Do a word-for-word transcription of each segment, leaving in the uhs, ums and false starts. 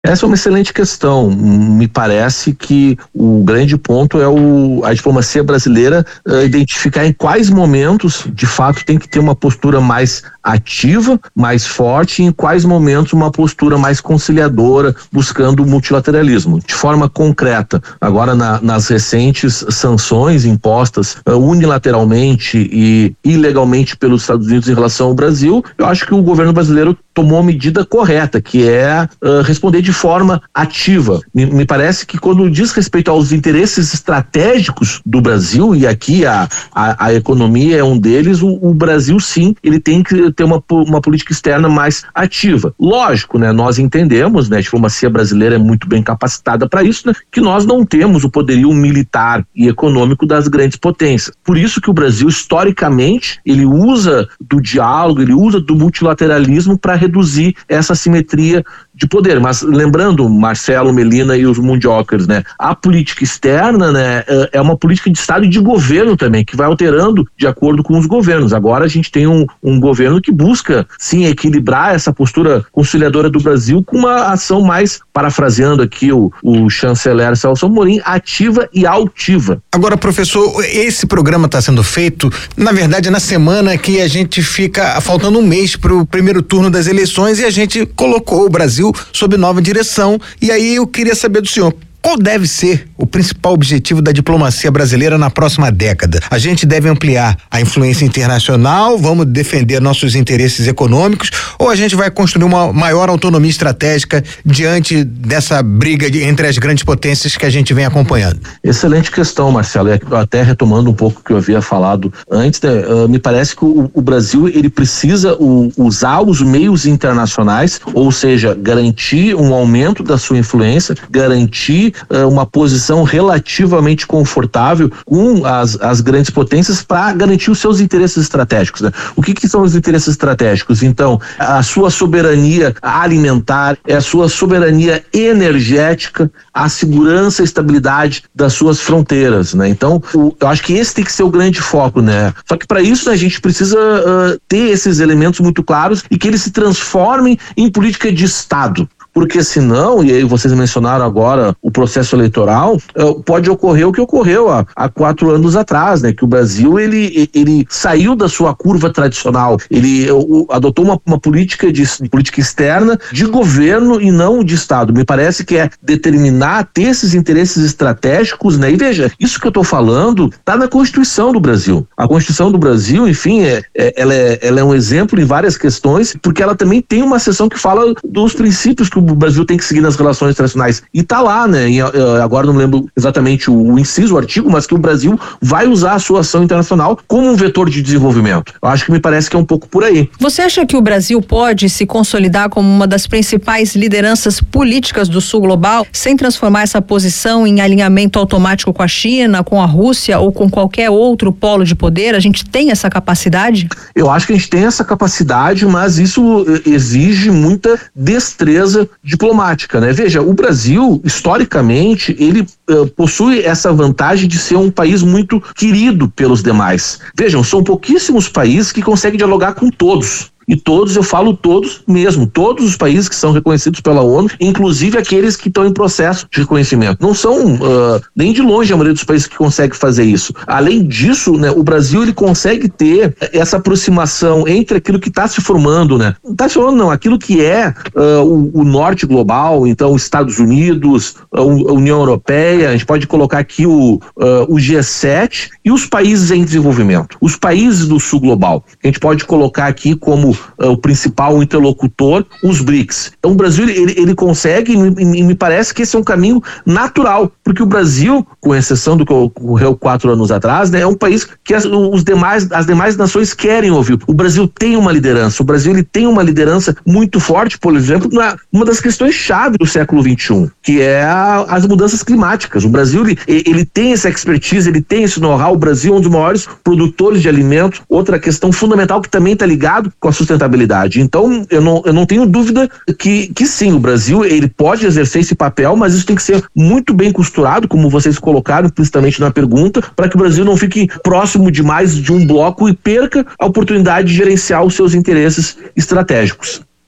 Essa é uma excelente questão. Me parece que o grande ponto é o, a diplomacia brasileira uh, identificar em quais momentos, de fato, tem que ter uma postura mais ativa, mais forte, e em quais momentos uma postura mais conciliadora, buscando o multilateralismo. De forma concreta, agora na, nas recentes sanções impostas uh, unilateralmente e ilegalmente pelos Estados Unidos em relação ao Brasil, eu acho que o governo brasileiro tomou a medida correta, que é uh, responder de forma ativa. Me, me parece que quando diz respeito aos interesses estratégicos do Brasil, e aqui a, a, a economia é um deles, o, o Brasil sim, ele tem que ter uma, uma política externa mais ativa. Lógico, né? Nós entendemos, né? A diplomacia brasileira é muito bem capacitada para isso, né? Que nós não temos o poderio militar e econômico das grandes potências. Por isso que o Brasil, historicamente, ele usa do diálogo, ele usa do multilateralismo para reduzir essa assimetria de poder. Mas lembrando, Marcelo, Melina e os mundiocas, né? A política externa, né? É uma política de Estado e de governo também, que vai alterando de acordo com os governos. Agora a gente tem um, um governo que busca, sim, equilibrar essa postura conciliadora do Brasil com uma ação mais, parafraseando aqui o, o chanceler Celso Amorim, ativa e altiva. Agora, professor, esse programa está sendo feito, na verdade, na semana que a gente fica faltando um mês para o primeiro turno das eleições, e a gente colocou o Brasil sob nova direção. E aí eu queria saber do senhor, qual deve ser o principal objetivo da diplomacia brasileira na próxima década? A gente deve ampliar a influência internacional, vamos defender nossos interesses econômicos, ou a gente vai construir uma maior autonomia estratégica diante dessa briga de, entre as grandes potências que a gente vem acompanhando? Excelente questão, Marcelo. E até retomando um pouco o que eu havia falado antes, né, uh, me parece que o, o Brasil ele precisa o, usar os meios internacionais, ou seja, garantir um aumento da sua influência, garantir uma posição relativamente confortável com as, as grandes potências para garantir os seus interesses estratégicos, né? O que que são os interesses estratégicos? Então, a sua soberania alimentar, é a sua soberania energética, a segurança e estabilidade das suas fronteiras, né? Então, o, eu acho que esse tem que ser o grande foco, né? Só que para isso, né, a gente precisa uh, ter esses elementos muito claros e que eles se transformem em política de Estado. Porque senão, e aí vocês mencionaram agora o processo eleitoral, pode ocorrer o que ocorreu há, há quatro anos atrás, né? Que o Brasil, ele, ele saiu da sua curva tradicional, ele o, adotou uma, uma política de política externa de governo e não de Estado. Me parece que é determinar, ter esses interesses estratégicos, né? E veja, isso que eu estou falando está na Constituição do Brasil. A Constituição do Brasil, enfim, é, é, ela, é, ela é um exemplo em várias questões, porque ela também tem uma seção que fala dos princípios que o Brasil tem que seguir nas relações internacionais. E tá lá, né? E, agora não lembro exatamente o, o inciso, o artigo, mas que o Brasil vai usar a sua ação internacional como um vetor de desenvolvimento. Eu acho que me parece que é um pouco por aí. Você acha que o Brasil pode se consolidar como uma das principais lideranças políticas do Sul global, sem transformar essa posição em alinhamento automático com a China, com a Rússia ou com qualquer outro polo de poder? A gente tem essa capacidade? Eu acho que a gente tem essa capacidade, mas isso exige muita destreza diplomática, né? Veja, o Brasil, historicamente, ele uh, possui essa vantagem de ser um país muito querido pelos demais. Vejam, são pouquíssimos países que conseguem dialogar com todos. E todos, eu falo todos mesmo, todos os países que são reconhecidos pela ONU, inclusive aqueles que estão em processo de reconhecimento. Não são uh, nem de longe a maioria dos países que consegue fazer isso. Além disso, né, o Brasil ele consegue ter essa aproximação entre aquilo que está se formando, né? Não está se formando não, aquilo que é uh, o, o norte global, então os Estados Unidos, a União Europeia, a gente pode colocar aqui o, uh, o G sete e os países em desenvolvimento, os países do sul global. A gente pode colocar aqui como o principal interlocutor, os BRICS. Então o Brasil ele, ele consegue, e me parece que esse é um caminho natural, porque o Brasil, com exceção do que ocorreu quatro anos atrás, né, é um país que as, os demais, as demais nações querem ouvir. O Brasil tem uma liderança, o Brasil ele tem uma liderança muito forte, por exemplo, na, uma das questões chave do século vinte e um, que é a, as mudanças climáticas. O Brasil ele, ele tem essa expertise, ele tem esse know-how. O Brasil é um dos maiores produtores de alimentos. Outra questão fundamental que também está ligado com a sustentabilidade. Então, eu não, eu não tenho dúvida que, que sim, o Brasil ele pode exercer esse papel, mas isso tem que ser muito bem costurado, como vocês colocaram implicitamente na pergunta, para que o Brasil não fique próximo demais de um bloco e perca a oportunidade de gerenciar os seus interesses estratégicos.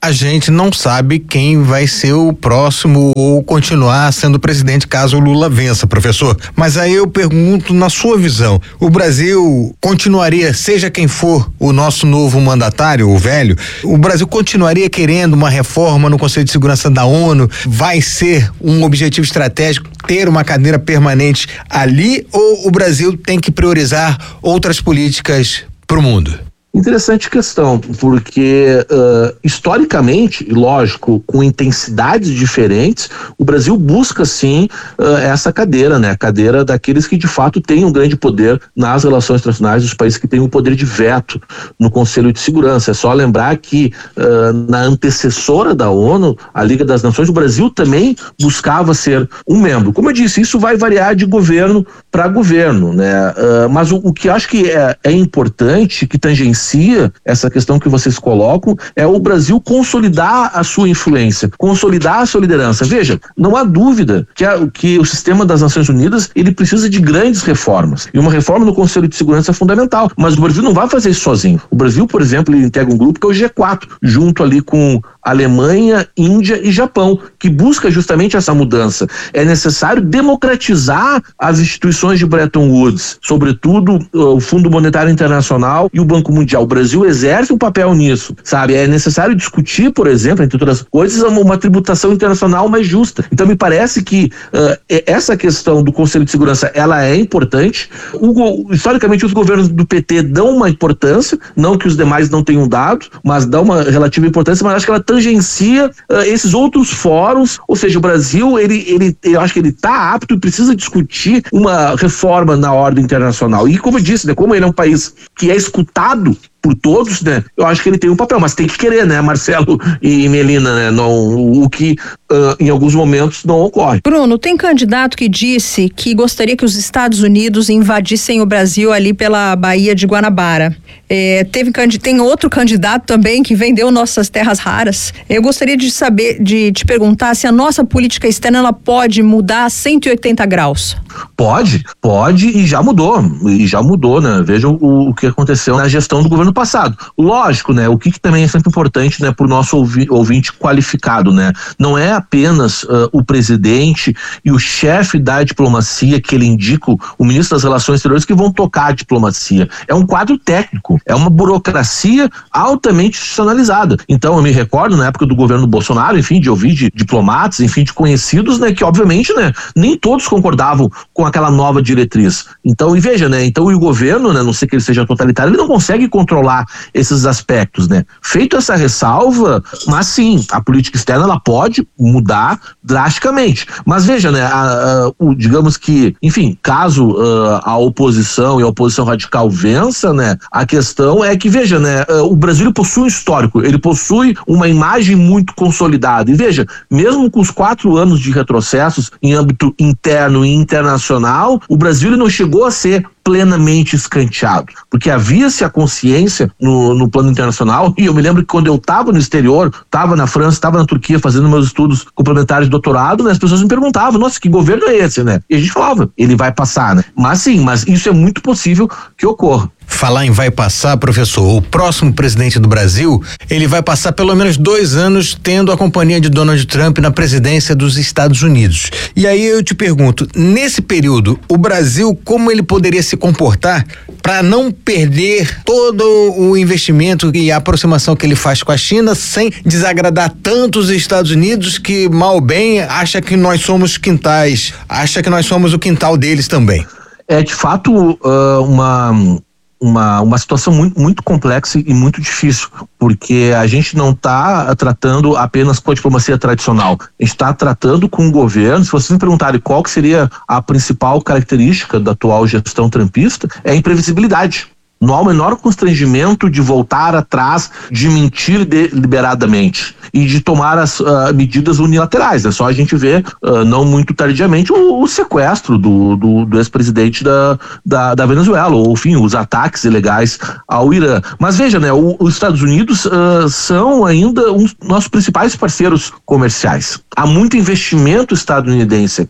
a gente não sabe quem vai ser o próximo ou continuar sendo presidente caso o Lula vença, professor. Mas aí eu pergunto, na sua visão, o Brasil continuaria, seja quem for o nosso novo mandatário, o velho, o Brasil continuaria querendo uma reforma no Conselho de Segurança da ONU? Vai ser um objetivo estratégico ter uma cadeira permanente ali, ou o Brasil tem que priorizar outras políticas para o mundo? Interessante questão, porque uh, historicamente, lógico, com intensidades diferentes, o Brasil busca sim uh, essa cadeira, né? A cadeira daqueles que de fato têm um grande poder nas relações internacionais, dos países que têm um poder de veto no Conselho de Segurança. É só lembrar que uh, na antecessora da ONU, a Liga das Nações, o Brasil também buscava ser um membro. Como eu disse, isso vai variar de governo para governo, né? Uh, mas o, o que acho que é, é importante, que tangencia essa questão que vocês colocam, é o Brasil consolidar a sua influência, consolidar a sua liderança. Veja, não há dúvida que, a, que o sistema das Nações Unidas, ele precisa de grandes reformas, e uma reforma no Conselho de Segurança é fundamental, mas o Brasil não vai fazer isso sozinho. O Brasil, por exemplo, ele integra um grupo que é o G quatro, junto ali com Alemanha, Índia e Japão, que busca justamente essa mudança. É necessário democratizar as instituições de Bretton Woods, sobretudo o Fundo Monetário Internacional e o Banco Mundial. O Brasil exerce um papel nisso, sabe? É necessário discutir, por exemplo, entre outras coisas, uma tributação internacional mais justa. Então me parece que uh, essa questão do Conselho de Segurança, ela é importante. O, historicamente os governos do P T dão uma importância, não que os demais não tenham dado, mas dão uma relativa importância, mas acho que ela tangencia uh, esses outros fóruns, ou seja, o Brasil, ele, ele, eu acho que ele está apto e precisa discutir uma reforma na ordem internacional. E como eu disse, né, como ele é um país que é escutado por todos, né? Eu acho que ele tem um papel, mas tem que querer, né, Marcelo e Melina, né? Não, o que uh, em alguns momentos não ocorre. Bruno, tem candidato que disse que gostaria que os Estados Unidos invadissem o Brasil ali pela Baía de Guanabara. É, teve, tem outro candidato também que vendeu nossas terras raras. Eu gostaria de saber, de te perguntar se a nossa política externa ela pode mudar a cento e oitenta graus. Pode, pode e já mudou, e já mudou, né? Veja o, o que aconteceu na gestão do governo passado. Lógico, né? O que, que também é sempre importante, né, para o nosso ouvi, ouvinte qualificado, né? Não é apenas uh, o presidente e o chefe da diplomacia que ele indica, o ministro das Relações Exteriores, que vão tocar a diplomacia. É um quadro técnico, é uma burocracia altamente institucionalizada. Então, eu me recordo na época do governo Bolsonaro, enfim, de ouvir de diplomatas, enfim, de conhecidos, né, que obviamente, né, nem todos concordavam com aquela nova diretriz. Então, e veja, né, então o governo, né, não sei que ele seja totalitário, ele não consegue controlar esses aspectos, né? Feito essa ressalva, mas sim, a política externa ela pode mudar drasticamente. Mas veja, né, a, a, o, digamos que, enfim, caso uh, a oposição e a oposição radical vença, né, a questão é que, veja, né, uh, o Brasil possui um histórico, ele possui uma imagem muito consolidada. E veja, mesmo com os quatro anos de retrocessos em âmbito interno e internacional, o Brasil ele não chegou a ser plenamente escanteado, porque havia-se a consciência no, no plano internacional, e eu me lembro que quando eu estava no exterior, estava na França, estava na Turquia fazendo meus estudos complementares de doutorado, né, as pessoas me perguntavam, nossa, que governo é esse, né? E a gente falava, ele vai passar, né? Mas sim, mas isso é muito possível que ocorra. Falar em vai passar, professor, o próximo presidente do Brasil, ele vai passar pelo menos dois anos tendo a companhia de Donald Trump na presidência dos Estados Unidos. E aí eu te pergunto, nesse período, o Brasil, como ele poderia se comportar para não perder todo o investimento e a aproximação que ele faz com a China sem desagradar tanto os Estados Unidos que, mal ou bem, acha que nós somos quintais, acha que nós somos o quintal deles também? É de fato uh, uma... Uma, uma situação muito, muito complexa e muito difícil, porque a gente não está tratando apenas com a diplomacia tradicional, a gente está tratando com o governo. Se vocês me perguntarem qual que seria a principal característica da atual gestão trumpista, é a imprevisibilidade. Não há o menor constrangimento de voltar atrás, de mentir deliberadamente e de tomar as uh, medidas unilaterais. É só a gente ver, uh, não muito tardiamente, o, o sequestro do, do, do ex-presidente da, da, da Venezuela, ou enfim, os ataques ilegais ao Irã. Mas veja, né, o, os Estados Unidos uh, são ainda um dos nossos principais parceiros comerciais. Há muito investimento estadunidense aqui.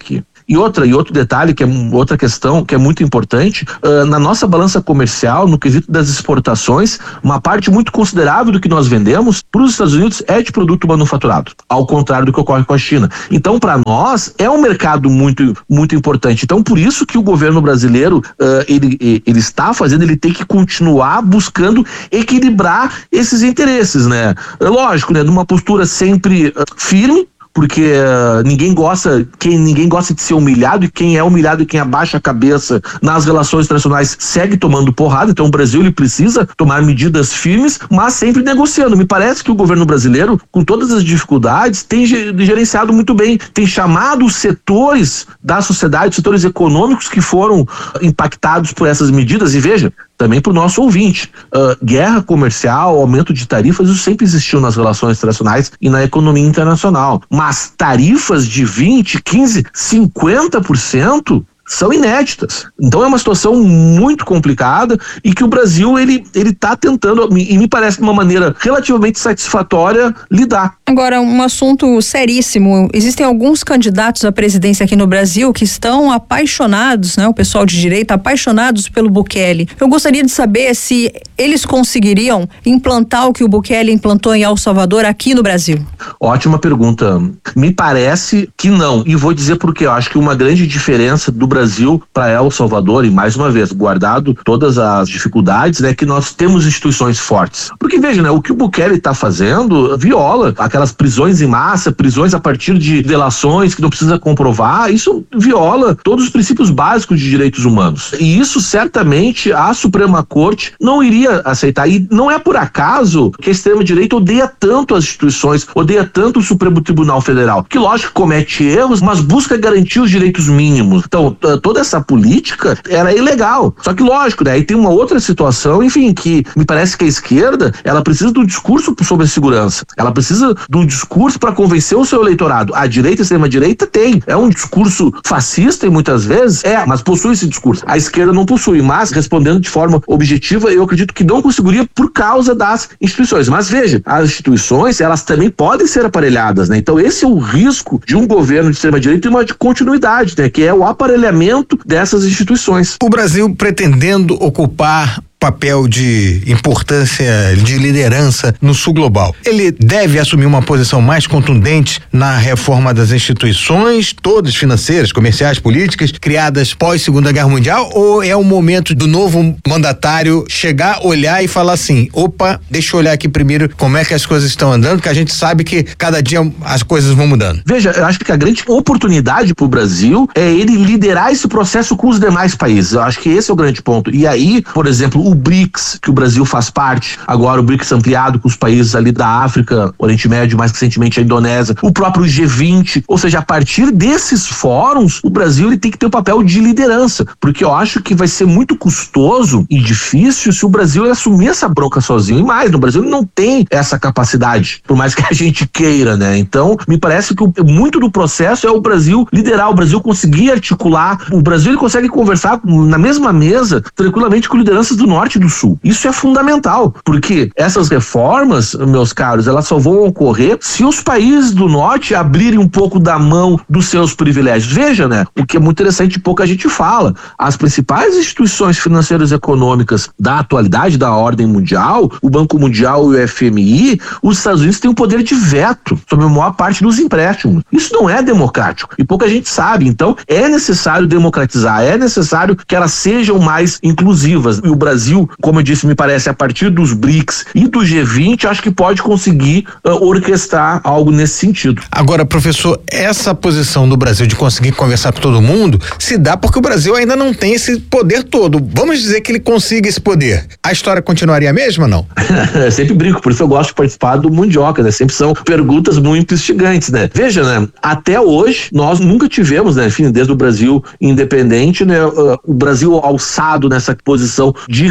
E outra, e outro detalhe, que é outra questão que é muito importante, uh, na nossa balança comercial, no quesito das exportações, uma parte muito considerável do que nós vendemos para os Estados Unidos é de produto manufaturado, ao contrário do que ocorre com a China. Então, para nós, é um mercado muito, muito importante. Então, por isso que o governo brasileiro, uh, ele, ele está fazendo, ele tem que continuar buscando equilibrar esses interesses, né? Lógico, né? Numa postura sempre uh, firme, porque uh, ninguém gosta, quem ninguém gosta de ser humilhado, e quem é humilhado e quem abaixa a cabeça nas relações internacionais segue tomando porrada. Então o Brasil, ele precisa tomar medidas firmes, mas sempre negociando. Me parece que o governo brasileiro, com todas as dificuldades, tem gerenciado muito bem, tem chamado os setores da sociedade, os setores econômicos que foram impactados por essas medidas. E veja, também para o nosso ouvinte, uh, guerra comercial, aumento de tarifas, isso sempre existiu nas relações internacionais e na economia internacional. Mas tarifas de vinte, quinze, cinquenta por cento são inéditas. Então é uma situação muito complicada e que o Brasil, ele ele está tentando, e me parece de uma maneira relativamente satisfatória, lidar. Agora, um assunto seríssimo. Existem alguns candidatos à presidência aqui no Brasil que estão apaixonados, né? O pessoal de direita, apaixonados pelo Bukele. Eu gostaria de saber se eles conseguiriam implantar o que o Bukele implantou em El Salvador aqui no Brasil. Ótima pergunta. Me parece que não. E vou dizer por quê. Eu acho que uma grande diferença do Brasil para El Salvador, e mais uma vez, guardado todas as dificuldades, né, que nós temos instituições fortes. Porque veja, né, o que o Bukele está fazendo viola aquelas prisões em massa, prisões a partir de delações que não precisa comprovar, isso viola todos os princípios básicos de direitos humanos. E isso certamente a Suprema Corte não iria aceitar. E não é por acaso que a extrema-direita odeia tanto as instituições, odeia tanto o Supremo Tribunal Federal, que lógico comete erros, mas busca garantir os direitos mínimos. Então, toda essa política era ilegal. Só que lógico, né? Aí tem uma outra situação, enfim, que me parece que a esquerda, ela precisa de um discurso sobre a segurança. Ela precisa de um discurso para convencer o seu eleitorado. A direita e a extrema-direita tem. É um discurso fascista e muitas vezes é, mas possui esse discurso. A esquerda não possui, mas respondendo de forma objetiva, eu acredito que não conseguiria por causa das instituições. Mas veja, as instituições, elas também podem ser aparelhadas, né? Então esse é o risco de um governo de extrema-direita e uma de continuidade, né? Que é o aparelhamento dessas instituições. O Brasil pretendendo ocupar papel de importância, de liderança no sul global. Ele deve assumir uma posição mais contundente na reforma das instituições, todas financeiras, comerciais, políticas, criadas pós Segunda Guerra Mundial, ou é o momento do novo mandatário chegar, olhar e falar assim, opa, deixa eu olhar aqui primeiro como é que as coisas estão andando, que a gente sabe que cada dia as coisas vão mudando. Veja, eu acho que a grande oportunidade para o Brasil é ele liderar esse processo com os demais países. Eu acho que esse é o grande ponto. E aí, por exemplo, o BRICS, que o Brasil faz parte, agora o BRICS ampliado com os países ali da África, Oriente Médio, mais recentemente a Indonésia, o próprio G vinte, ou seja, a partir desses fóruns, o Brasil ele tem que ter um papel de liderança, porque eu acho que vai ser muito custoso e difícil se o Brasil assumir essa bronca sozinho, e mais, no Brasil ele não tem essa capacidade, por mais que a gente queira, né? Então, me parece que o, muito do processo é o Brasil liderar, o Brasil conseguir articular, o Brasil ele consegue conversar na mesma mesa, tranquilamente, com lideranças do Norte e do Sul. Isso é fundamental, porque essas reformas, meus caros, elas só vão ocorrer se os países do Norte abrirem um pouco da mão dos seus privilégios. Veja, né? O que é muito interessante e pouca gente fala. As principais instituições financeiras e econômicas da atualidade, da ordem mundial, o Banco Mundial e o F M I, os Estados Unidos têm o poder de veto sobre a maior parte dos empréstimos. Isso não é democrático e pouca gente sabe. Então, é necessário democratizar, é necessário que elas sejam mais inclusivas. E o Brasil, como eu disse, me parece, a partir dos BRICS e do G vinte, acho que pode conseguir uh, orquestrar algo nesse sentido. Agora, professor, essa posição do Brasil de conseguir conversar com todo mundo se dá porque o Brasil ainda não tem esse poder todo. Vamos dizer que ele consiga esse poder. A história continuaria a mesma ou não? Sempre brinco, por isso eu gosto de participar do Mundioca, né? Sempre são perguntas muito instigantes, né? Veja, né? Até hoje, nós nunca tivemos, né? Enfim, desde o Brasil independente, né? Uh, o Brasil alçado nessa posição de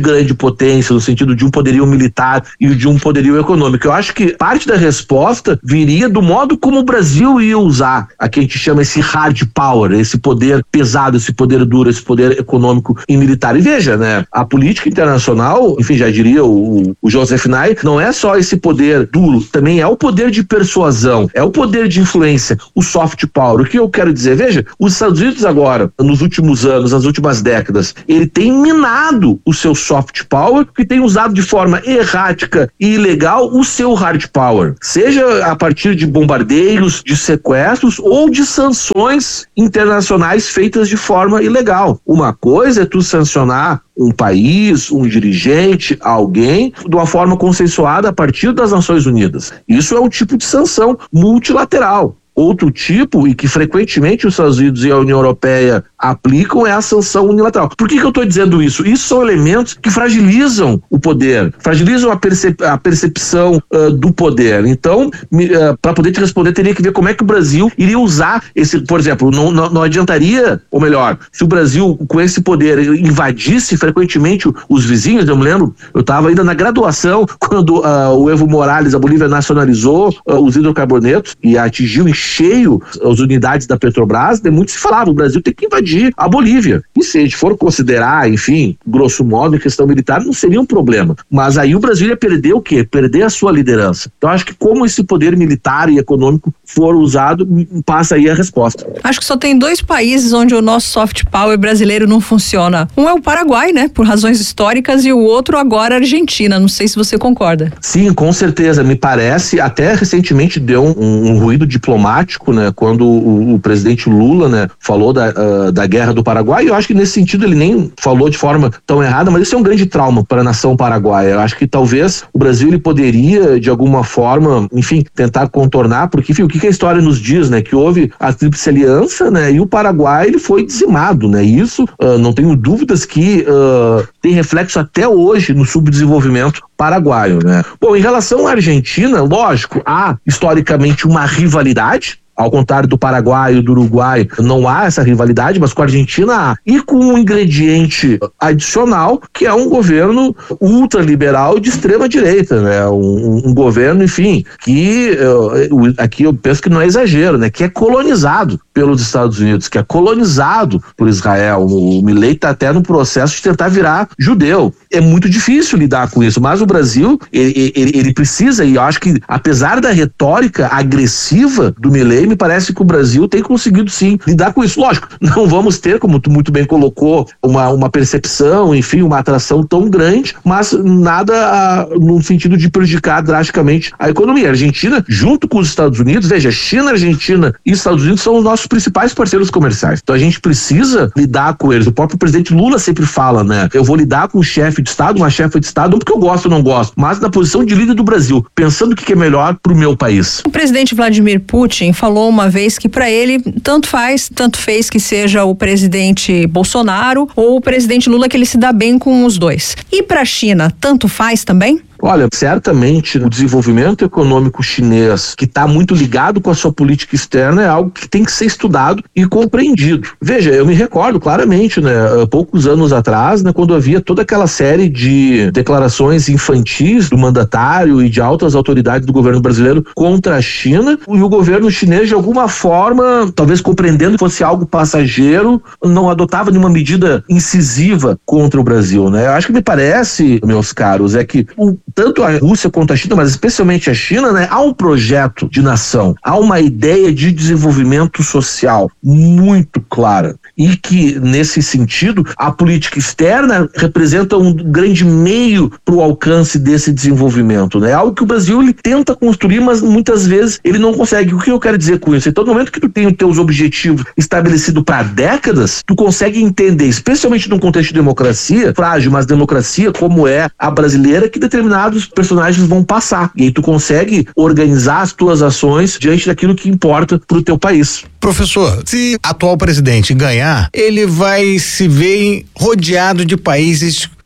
grande potência, no sentido de um poderio militar e de um poderio econômico. Eu acho que parte da resposta viria do modo como o Brasil ia usar a que a gente chama esse hard power, esse poder pesado, esse poder duro, esse poder econômico e militar. E veja, né, a política internacional, enfim, já diria o, o Joseph Nye, não é só esse poder duro, também é o poder de persuasão, é o poder de influência, o soft power. O que eu quero dizer? Veja, os Estados Unidos agora, nos últimos anos, nas últimas décadas, ele tem minado o seu soft power, que tem usado de forma errática e ilegal o seu hard power, seja a partir de bombardeios, de sequestros ou de sanções internacionais feitas de forma ilegal. Uma coisa é tu sancionar um país, um dirigente, alguém, de uma forma consensuada a partir das Nações Unidas. Isso é um tipo de sanção multilateral. Outro tipo, e que frequentemente os Estados Unidos e a União Europeia aplicam, é a sanção unilateral. Por que que eu estou dizendo isso? Isso são elementos que fragilizam o poder, fragilizam a, percep- a percepção uh, do poder. Então, uh, para poder te responder, teria que ver como é que o Brasil iria usar esse, por exemplo, não, não, não adiantaria, ou melhor, se o Brasil com esse poder invadisse frequentemente os vizinhos. Eu me lembro, eu estava ainda na graduação quando uh, o Evo Morales, a Bolívia nacionalizou uh, os hidrocarbonetos e atingiu em cheio as unidades da Petrobras. De muito se falava, o Brasil tem que invadir a Bolívia. E se a gente for considerar, enfim, grosso modo, em questão militar, não seria um problema. Mas aí o Brasil ia perder o quê? Perder a sua liderança. Então acho que como esse poder militar e econômico for usado, passa aí a resposta. Acho que só tem dois países onde o nosso soft power brasileiro não funciona. Um é o Paraguai, né? Por razões históricas, e o outro agora a Argentina. Não sei se você concorda. Sim, com certeza. Me parece, até recentemente deu um, um ruído diplomático, né, quando o, o presidente Lula, né, falou da, uh, da guerra do Paraguai. Eu acho que nesse sentido ele nem falou de forma tão errada, mas isso é um grande trauma para a nação paraguaia. Eu acho que talvez o Brasil ele poderia, de alguma forma, enfim, tentar contornar, porque, enfim, o que, que a história nos diz, né, que houve a Tríplice Aliança, né, e o Paraguai ele foi dizimado, né, e isso, uh, não tenho dúvidas que uh, tem reflexo até hoje no subdesenvolvimento paraguaio, né. Bom, em relação à Argentina, lógico, há historicamente uma rivalidade. Ao contrário do Paraguai e do Uruguai, não há essa rivalidade, mas com a Argentina há. E com um ingrediente adicional, que é um governo ultraliberal de extrema direita, né? Um, um governo, enfim, que uh, aqui eu penso que não é exagero, né? Que é colonizado pelos Estados Unidos, que é colonizado por Israel. O Milei está até no processo de tentar virar judeu. É muito difícil lidar com isso, mas o Brasil, ele, ele, ele precisa, e eu acho que apesar da retórica agressiva do Milei, me parece que o Brasil tem conseguido sim lidar com isso. Lógico, não vamos ter, como tu muito bem colocou, uma, uma percepção, enfim, uma atração tão grande, mas nada a, no sentido de prejudicar drasticamente a economia. A Argentina, junto com os Estados Unidos, veja, China, Argentina e Estados Unidos são os nossos principais parceiros comerciais. Então a gente precisa lidar com eles. O próprio presidente Lula sempre fala, né? Eu vou lidar com o chefe de Estado, uma chefe de Estado, não porque eu gosto ou não gosto, mas na posição de líder do Brasil, pensando o que é melhor para o meu país. O presidente Vladimir Putin falou uma vez que para ele tanto faz, tanto fez que seja o presidente Bolsonaro ou o presidente Lula, que ele se dá bem com os dois. E para a China, tanto faz também? Olha, certamente o desenvolvimento econômico chinês, que está muito ligado com a sua política externa, é algo que tem que ser estudado e compreendido. Veja, eu me recordo claramente, né, poucos anos atrás, né, quando havia toda aquela série de declarações infantis do mandatário e de altas autoridades do governo brasileiro contra a China, e o governo chinês, de alguma forma, talvez compreendendo que fosse algo passageiro, não adotava nenhuma medida incisiva contra o Brasil, né? Eu acho que me parece, meus caros, é que o tanto a Rússia quanto a China, mas especialmente a China, né, há um projeto de nação, há uma ideia de desenvolvimento social muito clara, e que, nesse sentido, a política externa representa um grande meio para o alcance desse desenvolvimento, né? Algo que o Brasil ele tenta construir, mas muitas vezes ele não consegue. O que eu quero dizer com isso? Então, no momento que tu tem os teus objetivos estabelecidos para décadas, tu consegue entender, especialmente num contexto de democracia, frágil, mas democracia como é a brasileira, que determinados personagens vão passar. E aí tu consegue organizar as tuas ações diante daquilo que importa para o teu país. Professor, se o atual presidente ganhar, ele vai se ver rodeado de países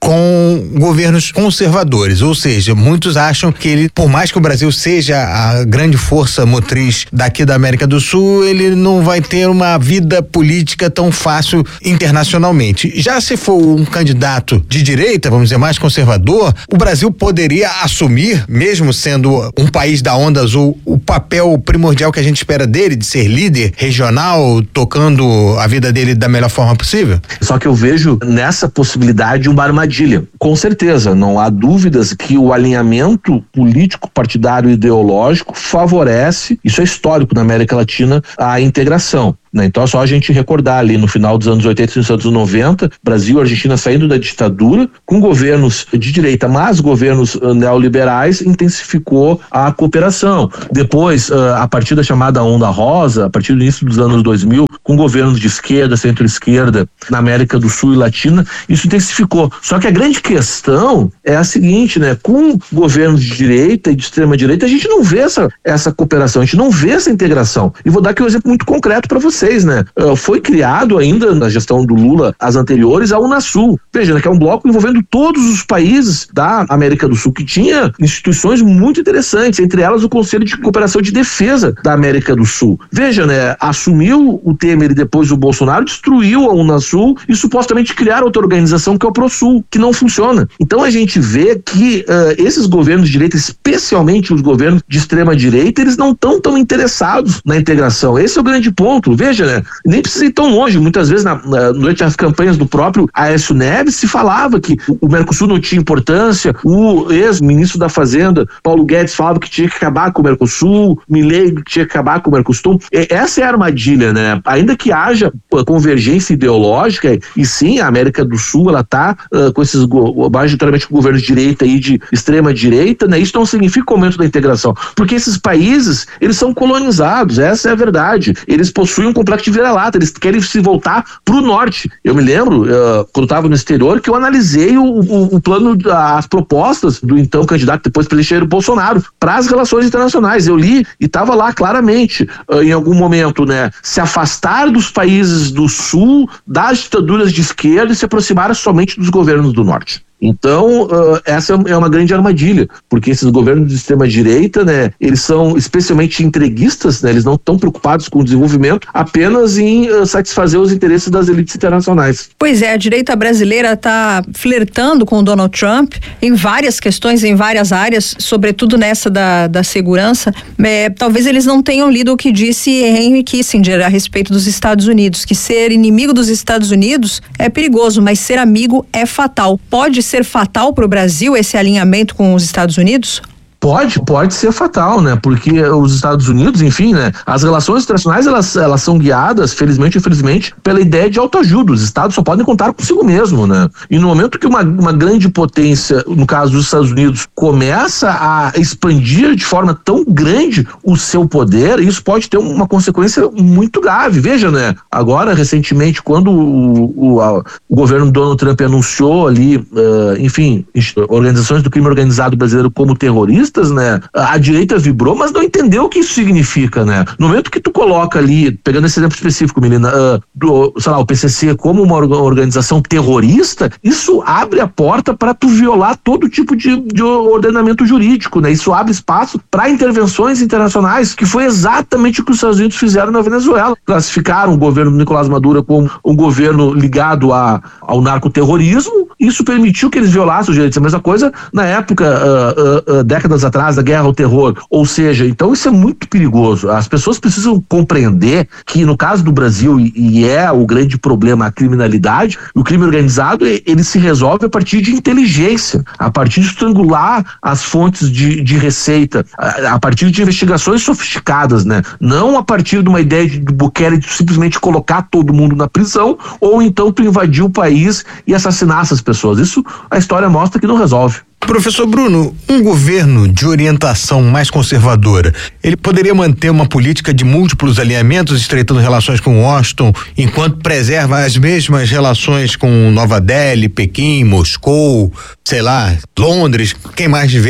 com governos conservadores, ou seja, muitos acham que ele, por mais que o Brasil seja a grande força motriz daqui da América do Sul, ele não vai ter uma vida política tão fácil internacionalmente. Já se for um candidato de direita, vamos dizer, mais conservador, o Brasil poderia assumir, mesmo sendo um país da onda azul, o papel primordial que a gente espera dele, de ser líder regional, tocando a vida dele da melhor forma possível? Só que eu vejo nessa possibilidade uma armadilha. Com certeza, não há dúvidas que o alinhamento político, partidário e ideológico favorece, isso é histórico na América Latina, a integração. Então é só a gente recordar ali no final dos anos oitenta e nos anos noventa, Brasil e Argentina saindo da ditadura, com governos de direita, mas governos uh, neoliberais, intensificou a cooperação. Depois, uh, a partir da chamada Onda Rosa, a partir do início dos anos dois mil, com governos de esquerda, centro-esquerda, na América do Sul e Latina, isso intensificou. Só que a grande questão é a seguinte, né? Com governos de direita e de extrema-direita, a gente não vê essa, essa cooperação, a gente não vê essa integração. E vou dar aqui um exemplo muito concreto para vocês. Né? Uh, foi criado ainda na gestão do Lula, as anteriores, a Unasul. Veja, né, que é um bloco envolvendo todos os países da América do Sul, que tinha instituições muito interessantes, entre elas o Conselho de Cooperação de Defesa da América do Sul. Veja, né, assumiu o Temer e depois o Bolsonaro, destruiu a Unasul e supostamente criaram outra organização que é o ProSul, que não funciona. Então a gente vê que uh, esses governos de direita, especialmente os governos de extrema direita, eles não estão tão interessados na integração. Esse é o grande ponto. Veja, né? Nem precisa ir tão longe. Muitas vezes, na, na, durante as campanhas do próprio Aécio Neves, se falava que o Mercosul não tinha importância, o ex-ministro da Fazenda, Paulo Guedes, falava que tinha que acabar com o Mercosul, Milei que tinha que acabar com o Mercosul. E, essa é a armadilha, né? Ainda que haja convergência ideológica, e sim, a América do Sul, ela tá uh, com esses, majoritariamente com governos de direita e de extrema direita, né? Isso não significa o aumento da integração, porque esses países, eles são colonizados, essa é a verdade. Eles possuem um complexo de vira-lata, eles querem se voltar pro norte. Eu me lembro, uh, quando eu estava no exterior, que eu analisei o, o, o plano, as propostas do então candidato, depois presidente Bolsonaro, para as relações internacionais. Eu li e estava lá claramente, uh, em algum momento, né, se afastar dos países do sul, das ditaduras de esquerda e se aproximar somente dos governos do norte. Então, uh, essa é uma grande armadilha, porque esses governos de extrema-direita, né, eles são especialmente entreguistas, né, eles não estão preocupados com o desenvolvimento, apenas em uh, satisfazer os interesses das elites internacionais. Pois é, a direita brasileira está flertando com o Donald Trump em várias questões, em várias áreas, sobretudo nessa da, da segurança. É, talvez eles não tenham lido o que disse Henry Kissinger a respeito dos Estados Unidos, que ser inimigo dos Estados Unidos é perigoso, mas ser amigo é fatal. Pode ser fatal para o Brasil esse alinhamento com os Estados Unidos? Pode, pode ser fatal, né? Porque os Estados Unidos, enfim, né? As relações internacionais, elas, elas são guiadas, felizmente ou infelizmente, pela ideia de autoajuda. Os Estados só podem contar consigo mesmo, né? E no momento que uma, uma grande potência, no caso dos Estados Unidos, começa a expandir de forma tão grande o seu poder, isso pode ter uma consequência muito grave. Veja, né? Agora, recentemente, quando o, o, a, o governo Donald Trump anunciou ali, uh, enfim, organizações do crime organizado brasileiro como terroristas, né? A direita vibrou, mas não entendeu o que isso significa, né? No momento que tu coloca ali, pegando esse exemplo específico, menina, uh, do, sei lá, o P C C como uma organização terrorista, isso abre a porta para tu violar todo tipo de, de ordenamento jurídico, né? Isso abre espaço para intervenções internacionais, que foi exatamente o que os Estados Unidos fizeram na Venezuela. Classificaram o governo do Nicolás Maduro como um governo ligado a, ao narcoterrorismo. Isso permitiu que eles violassem os direitos. A mesma coisa na época, uh, uh, uh, décadas atrás, da guerra ao terror. Ou seja, então isso é muito perigoso. As pessoas precisam compreender que no caso do Brasil, e, e é o grande problema, a criminalidade, o crime organizado, ele se resolve a partir de inteligência, a partir de estrangular as fontes de, de receita, a, a partir de investigações sofisticadas, né? Não a partir de uma ideia de, de Bukele de simplesmente colocar todo mundo na prisão, ou então tu invadir o país e assassinar essas pessoas. Isso a história mostra que não resolve. Professor Bruno, um governo de orientação mais conservadora, ele poderia manter uma política de múltiplos alinhamentos, estreitando relações com Washington, enquanto preserva as mesmas relações com Nova Delhi, Pequim, Moscou, sei lá, Londres, quem mais tiver?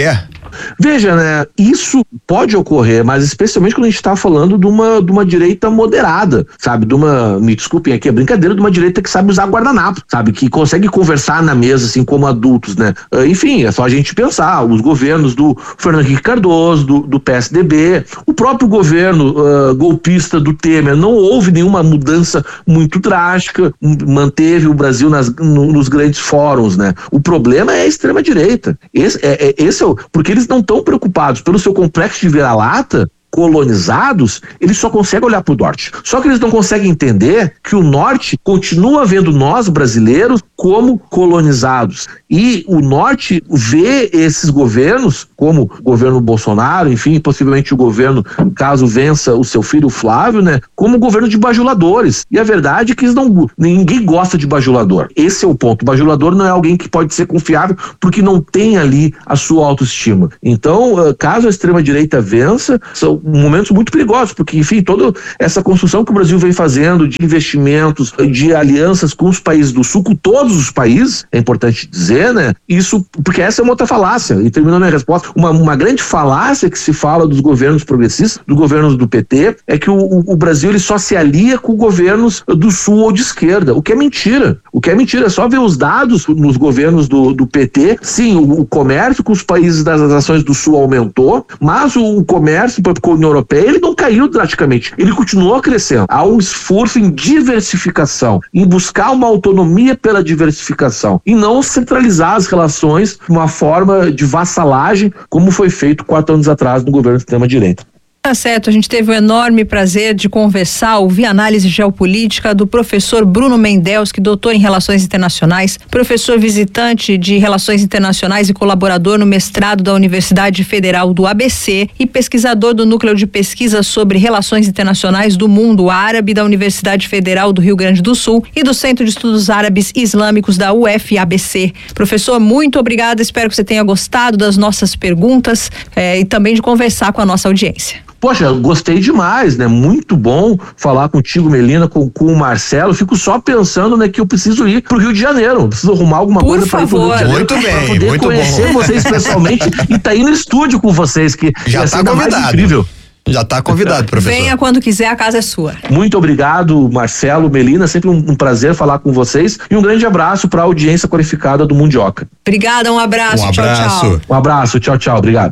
Veja, né, isso pode ocorrer, mas especialmente quando a gente está falando de uma, de uma direita moderada, sabe, de uma, me desculpem aqui a brincadeira, de uma direita que sabe usar guardanapo, sabe, que consegue conversar na mesa, assim, como adultos, né, uh, enfim, é só a gente pensar, os governos do Fernando Henrique Cardoso, do, do P S D B, o próprio governo uh, golpista do Temer, não houve nenhuma mudança muito drástica, manteve o Brasil nas, no, nos grandes fóruns, né, o problema é a extrema-direita, esse é, é, esse é o, porque eles não estão preocupados pelo seu complexo de vira-lata, colonizados, eles só conseguem olhar para o norte. Só que eles não conseguem entender que o norte continua vendo nós, brasileiros, como colonizados. E o norte vê esses governos, como o governo Bolsonaro, enfim, possivelmente o governo, caso vença o seu filho Flávio, né, como governo de bajuladores. E a verdade é que eles não, ninguém gosta de bajulador. Esse é o ponto. O bajulador não é alguém que pode ser confiável porque não tem ali a sua autoestima. Então, caso a extrema-direita vença, são momentos muito perigosos, porque, enfim, toda essa construção que o Brasil vem fazendo de investimentos, de alianças com os países do Sul, com todos os países, é importante dizer, né? Isso, porque essa é uma outra falácia, e terminando a minha resposta, uma, uma grande falácia que se fala dos governos progressistas, dos governos do P T, é que o, o, o Brasil ele só se alia com governos do Sul ou de esquerda, o que é mentira. O que é mentira, é só ver os dados nos governos do, do P T. Sim, o, o comércio com os países das nações do Sul aumentou, mas o, o comércio com a União Europeia, ele não caiu drasticamente, ele continuou crescendo. Há um esforço em diversificação, em buscar uma autonomia pela diversificação, e não centralizar as relações de uma forma de vassalagem, como foi feito quatro anos atrás no governo de extrema-direita. Tá certo, a gente teve o enorme prazer de conversar, ouvir análise geopolítica do professor Bruno Mendelski, doutor em Relações Internacionais, professor visitante de Relações Internacionais e colaborador no mestrado da Universidade Federal do A B C e pesquisador do Núcleo de Pesquisa sobre Relações Internacionais do Mundo Árabe da Universidade Federal do Rio Grande do Sul e do Centro de Estudos Árabes e Islâmicos da U F A B C. Professor, muito obrigada, espero que você tenha gostado das nossas perguntas eh, e também de conversar com a nossa audiência. Poxa, gostei demais, né? Muito bom falar contigo, Melina, com, com o Marcelo. Fico só pensando, né, que eu preciso ir pro Rio de Janeiro. Preciso arrumar alguma Por coisa para ir pro Rio de Janeiro. Muito bem, pra poder muito conhecer bom. vocês pessoalmente e tá aí no estúdio com vocês, que já ia ser tá ainda mais convidado. incrível. Já está convidado, professor. Venha quando quiser, a casa é sua. Muito obrigado, Marcelo, Melina, sempre um, um prazer falar com vocês e um grande abraço para a audiência qualificada do Mundioca. Obrigada, um abraço, Um tchau, abraço. tchau. Um abraço, tchau, tchau, obrigado.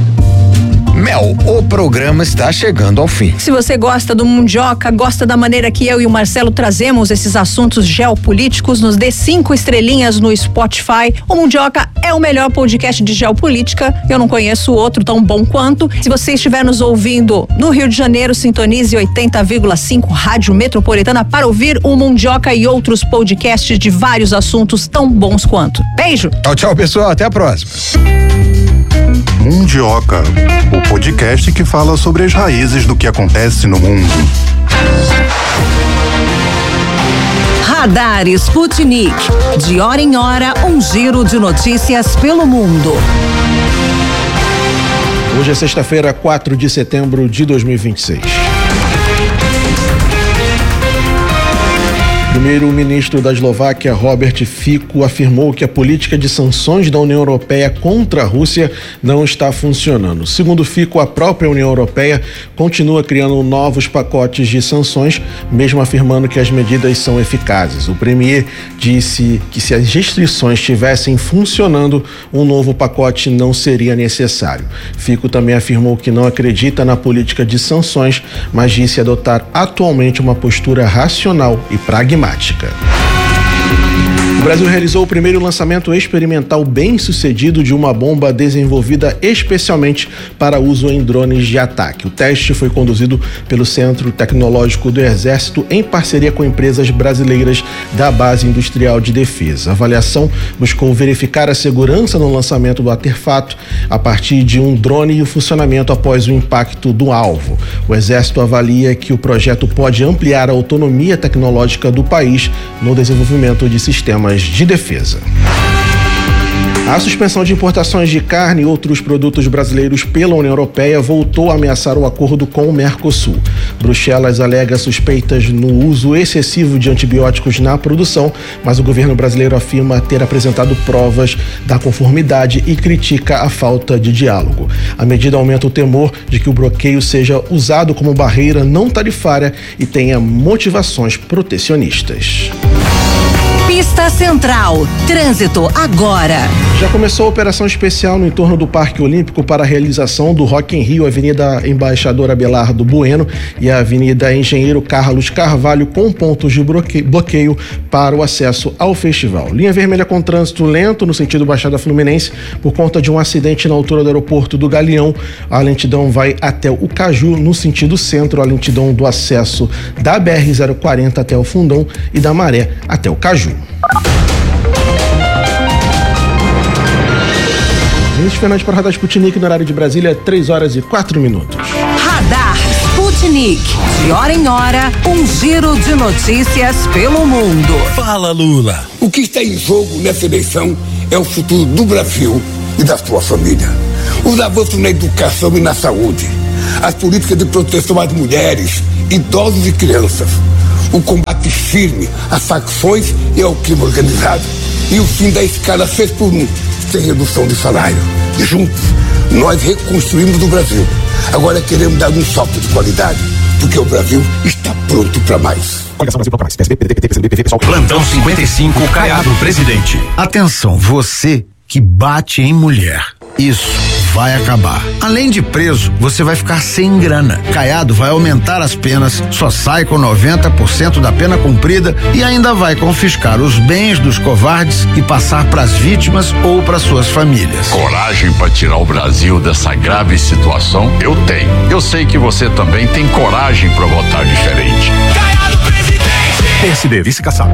Mel, o programa está chegando ao fim. Se você gosta do Mundioca, gosta da maneira que eu e o Marcelo trazemos esses assuntos geopolíticos, nos dê cinco estrelinhas no Spotify. O Mundioca é o melhor podcast de geopolítica. Eu não conheço outro tão bom quanto. Se você estiver nos ouvindo no Rio de Janeiro, sintonize oitenta vírgula cinco Rádio Metropolitana para ouvir o Mundioca e outros podcasts de vários assuntos tão bons quanto. Beijo! Tchau, tchau, pessoal. Até a próxima. Mundioca, o podcast que fala sobre as raízes do que acontece no mundo. Radar Sputnik. De hora em hora, um giro de notícias pelo mundo. Hoje é sexta-feira, quatro de setembro de dois mil e vinte e seis. Primeiro-ministro da Eslováquia, Robert Fico, afirmou que a política de sanções da União Europeia contra a Rússia não está funcionando. Segundo Fico, a própria União Europeia continua criando novos pacotes de sanções, mesmo afirmando que as medidas são eficazes. O premier disse que se as restrições estivessem funcionando, um novo pacote não seria necessário. Fico também afirmou que não acredita na política de sanções, mas disse adotar atualmente uma postura racional e pragmática. O Brasil realizou o primeiro lançamento experimental bem-sucedido de uma bomba desenvolvida especialmente para uso em drones de ataque. O teste foi conduzido pelo Centro Tecnológico do Exército em parceria com empresas brasileiras da Base Industrial de Defesa. A avaliação buscou verificar a segurança no lançamento do artefato a partir de um drone e o funcionamento após o impacto do alvo. O Exército avalia que o projeto pode ampliar a autonomia tecnológica do país no desenvolvimento de sistemas de defesa. A suspensão de importações de carne e outros produtos brasileiros pela União Europeia voltou a ameaçar o acordo com o Mercosul. Bruxelas alega suspeitas no uso excessivo de antibióticos na produção, mas o governo brasileiro afirma ter apresentado provas da conformidade e critica a falta de diálogo. A medida aumenta o temor de que o bloqueio seja usado como barreira não tarifária e tenha motivações protecionistas. Pista Central. Trânsito agora. Já começou a operação especial no entorno do Parque Olímpico para a realização do Rock in Rio, Avenida Embaixador Abelardo Bueno e a Avenida Engenheiro Carlos Carvalho, com pontos de bloqueio para o acesso ao festival. Linha vermelha com trânsito lento no sentido Baixada Fluminense por conta de um acidente na altura do aeroporto do Galeão. A lentidão vai até o Caju no sentido centro, a lentidão do acesso da B R zero quarenta até o Fundão e da Maré até o Caju. Vinícius Fernandes para o Radar Sputnik no horário de Brasília, três horas e quatro minutos. Radar Sputnik. De hora em hora, um giro de notícias pelo mundo. Fala, Lula. O que está em jogo nessa eleição é o futuro do Brasil e da sua família. Os avanços na educação e na saúde, as políticas de proteção às mulheres, idosos e crianças, o combate firme às facções e ao crime organizado e o fim da escala seis por um, sem redução de salário. E juntos, nós reconstruímos o Brasil. Agora queremos dar um salto de qualidade, porque o Brasil está pronto para mais. Plantão cinquenta e cinco, Caiado, presidente. Atenção, você que bate em mulher. Isso vai acabar. Além de preso, você vai ficar sem grana. Caiado vai aumentar as penas, só sai com noventa por cento da pena cumprida e ainda vai confiscar os bens dos covardes e passar para as vítimas ou para suas famílias. Coragem para tirar o Brasil dessa grave situação? Eu tenho. Eu sei que você também tem coragem para votar diferente. Caiado, presidente! P S D, vice-caçado.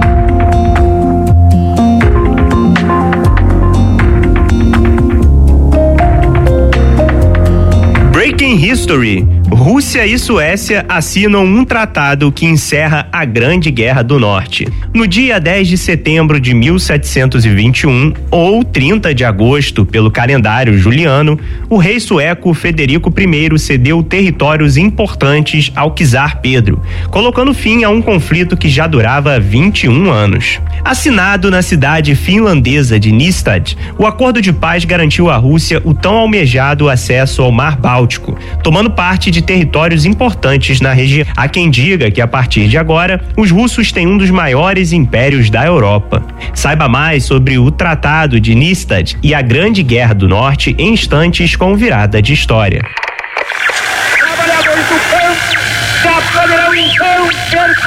Breaking History. Rússia e Suécia assinam um tratado que encerra a Grande Guerra do Norte. No dia dez de setembro de mil setecentos e vinte e um, ou trinta de agosto, pelo calendário juliano, o rei sueco Frederico I cedeu territórios importantes ao czar Pedro, colocando fim a um conflito que já durava vinte e um anos. Assinado na cidade finlandesa de Nystad, o acordo de paz garantiu à Rússia o tão almejado acesso ao Mar Báltico, tomando parte de territórios importantes na região. Há quem diga que a partir de agora, os russos têm um dos maiores impérios da Europa. Saiba mais sobre o Tratado de Nystad e a Grande Guerra do Norte em instantes com Virada de História. Trabalhadores do campo, que poderão então ser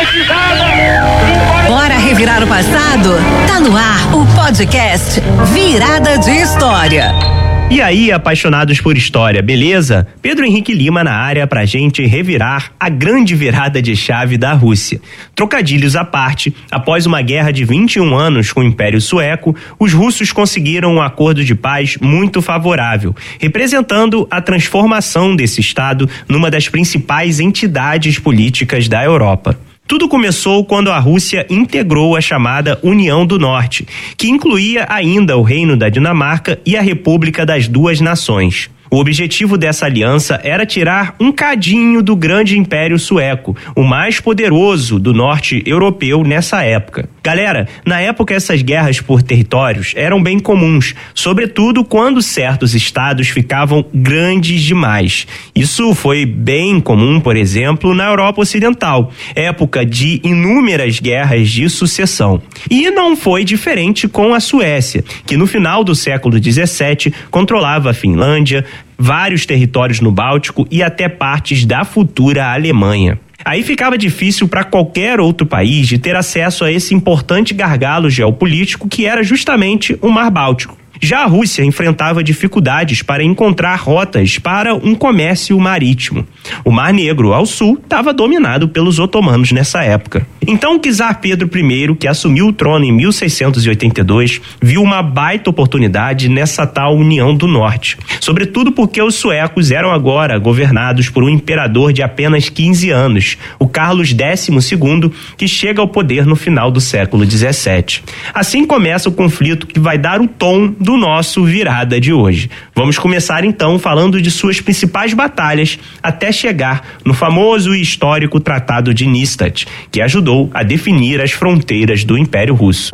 concretizados. Bora revirar o passado? Tá no ar o podcast Virada de História. E aí, apaixonados por história, beleza? Pedro Henrique Lima na área pra gente revirar a grande virada de chave da Rússia. Trocadilhos à parte, após uma guerra de vinte e um anos com o Império Sueco, os russos conseguiram um acordo de paz muito favorável, representando a transformação desse estado numa das principais entidades políticas da Europa. Tudo começou quando a Rússia integrou a chamada União do Norte, que incluía ainda o Reino da Dinamarca e a República das Duas Nações. O objetivo dessa aliança era tirar um cadinho do grande Império Sueco, o mais poderoso do norte europeu nessa época. Galera, na época essas guerras por territórios eram bem comuns, sobretudo quando certos estados ficavam grandes demais. Isso foi bem comum, por exemplo, na Europa Ocidental, época de inúmeras guerras de sucessão. E não foi diferente com a Suécia, que no final do século dezessete controlava a Finlândia, vários territórios no Báltico e até partes da futura Alemanha. Aí ficava difícil para qualquer outro país de ter acesso a esse importante gargalo geopolítico que era justamente o Mar Báltico. Já a Rússia enfrentava dificuldades para encontrar rotas para um comércio marítimo. O Mar Negro, ao sul, estava dominado pelos otomanos nessa época. Então, o czar Pedro I, que assumiu o trono em mil seiscentos e oitenta e dois, viu uma baita oportunidade nessa tal União do Norte. Sobretudo porque os suecos eram agora governados por um imperador de apenas quinze anos, o Carlos décimo segundo, que chega ao poder no final do século dezessete. Assim começa o conflito que vai dar o tom do nosso Virada de hoje. Vamos começar então falando de suas principais batalhas até chegar no famoso e histórico Tratado de Nystad, que ajudou a definir as fronteiras do Império Russo.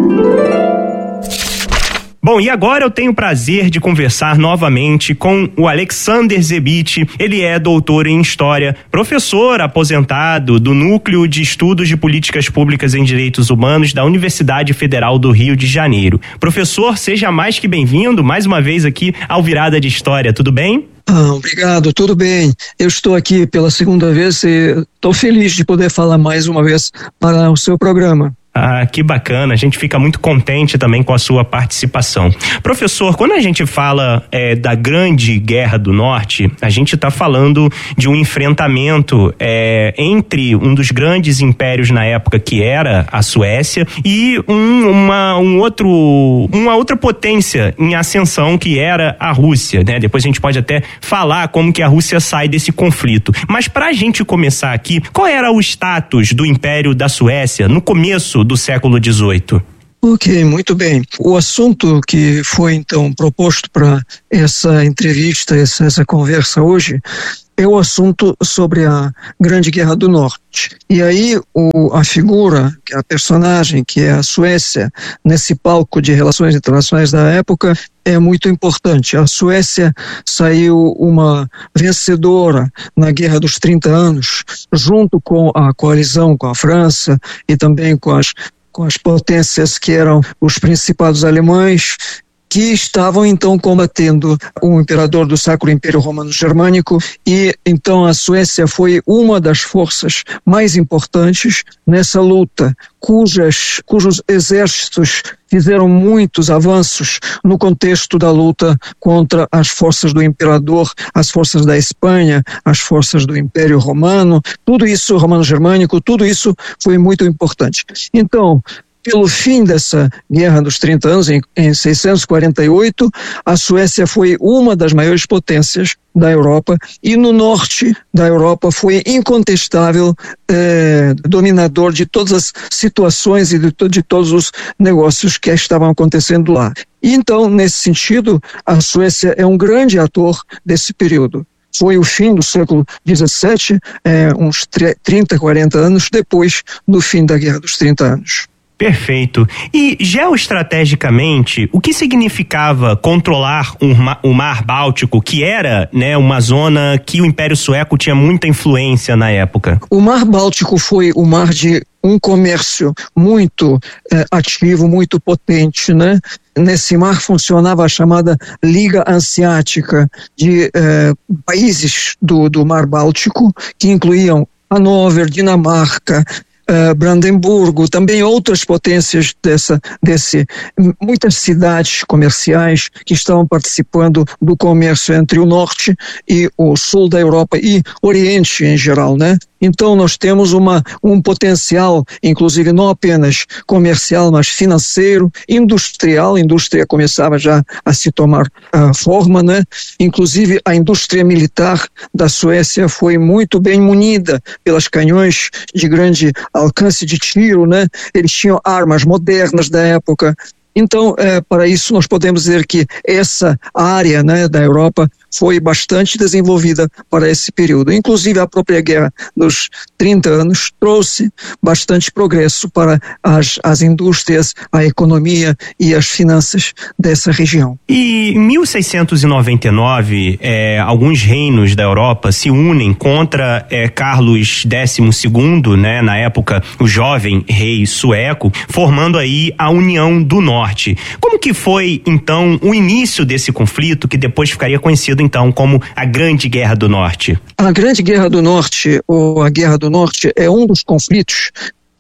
Bom, e agora eu tenho o prazer de conversar novamente com o Alexander Zebit. Ele é doutor em História, professor aposentado do Núcleo de Estudos de Políticas Públicas em Direitos Humanos da Universidade Federal do Rio de Janeiro. Professor, seja mais que bem-vindo mais uma vez aqui ao Virada de História, tudo bem? Ah, obrigado, tudo bem. Eu estou aqui pela segunda vez e estou feliz de poder falar mais uma vez para o seu programa. Ah, que bacana, a gente fica muito contente também com a sua participação. Professor, quando a gente fala é, da Grande Guerra do Norte, a gente está falando de um enfrentamento é, entre um dos grandes impérios na época, que era a Suécia, e um, uma, um outro, uma outra potência em ascensão, que era a Rússia, né? Depois a gente pode até falar como que a Rússia sai desse conflito. Mas para a gente começar aqui, qual era o status do Império da Suécia no começo do século dezoito? Ok, muito bem. O assunto que foi então proposto para essa entrevista, essa, essa conversa hoje, é o assunto sobre a Grande Guerra do Norte. E aí o, a figura, a personagem que é a Suécia, nesse palco de relações internacionais da época, é muito importante. A Suécia saiu uma vencedora na Guerra dos trinta anos, junto com a coalizão com a França e também com as, com as potências que eram os principados alemães, que estavam então combatendo o imperador do Sacro Império Romano Germânico, e então a Suécia foi uma das forças mais importantes nessa luta, cujas, cujos exércitos fizeram muitos avanços no contexto da luta contra as forças do imperador, as forças da Espanha, as forças do Império Romano, tudo isso, Romano-Germânico, tudo isso foi muito importante. Então, pelo fim dessa Guerra dos trinta anos, em, em seiscentos e quarenta e oito, a Suécia foi uma das maiores potências da Europa, e no norte da Europa foi incontestável eh, dominador de todas as situações e de, de todos os negócios que estavam acontecendo lá. E então, nesse sentido, a Suécia é um grande ator desse período. Foi o fim do século dezessete, eh, uns trinta, quarenta anos depois do fim da Guerra dos trinta anos. Perfeito. E geoestrategicamente, o que significava controlar um, o Mar Báltico, que era, né, uma zona que o Império Sueco tinha muita influência na época? O Mar Báltico foi o mar de um comércio muito eh, ativo, muito potente, né? Nesse mar funcionava a chamada Liga Hanseática de eh, países do, do Mar Báltico, que incluíam Hannover, Dinamarca, Uh, Brandemburgo, também outras potências dessa, desse, muitas cidades comerciais que estavam participando do comércio entre o norte e o sul da Europa e Oriente em geral, né? Então nós temos uma, um potencial, inclusive não apenas comercial, mas financeiro, industrial. A indústria começava já a se tomar uh, forma, né? Inclusive a indústria militar da Suécia foi muito bem munida pelas canhões de grande alcance de tiro, né? Eles tinham armas modernas da época. Então, é, para isso nós podemos dizer que essa área, né, da Europa foi bastante desenvolvida para esse período. Inclusive a própria guerra dos trinta anos trouxe bastante progresso para as, as indústrias, a economia e as finanças dessa região. E em mil seiscentos e noventa e nove, é, alguns reinos da Europa se unem contra é, Carlos décimo segundo, né, na época o jovem rei sueco, formando aí a União do Norte. Como que foi, então, o início desse conflito, que depois ficaria conhecido, então, como a Grande Guerra do Norte? A Grande Guerra do Norte, ou a Guerra do Norte, é um dos conflitos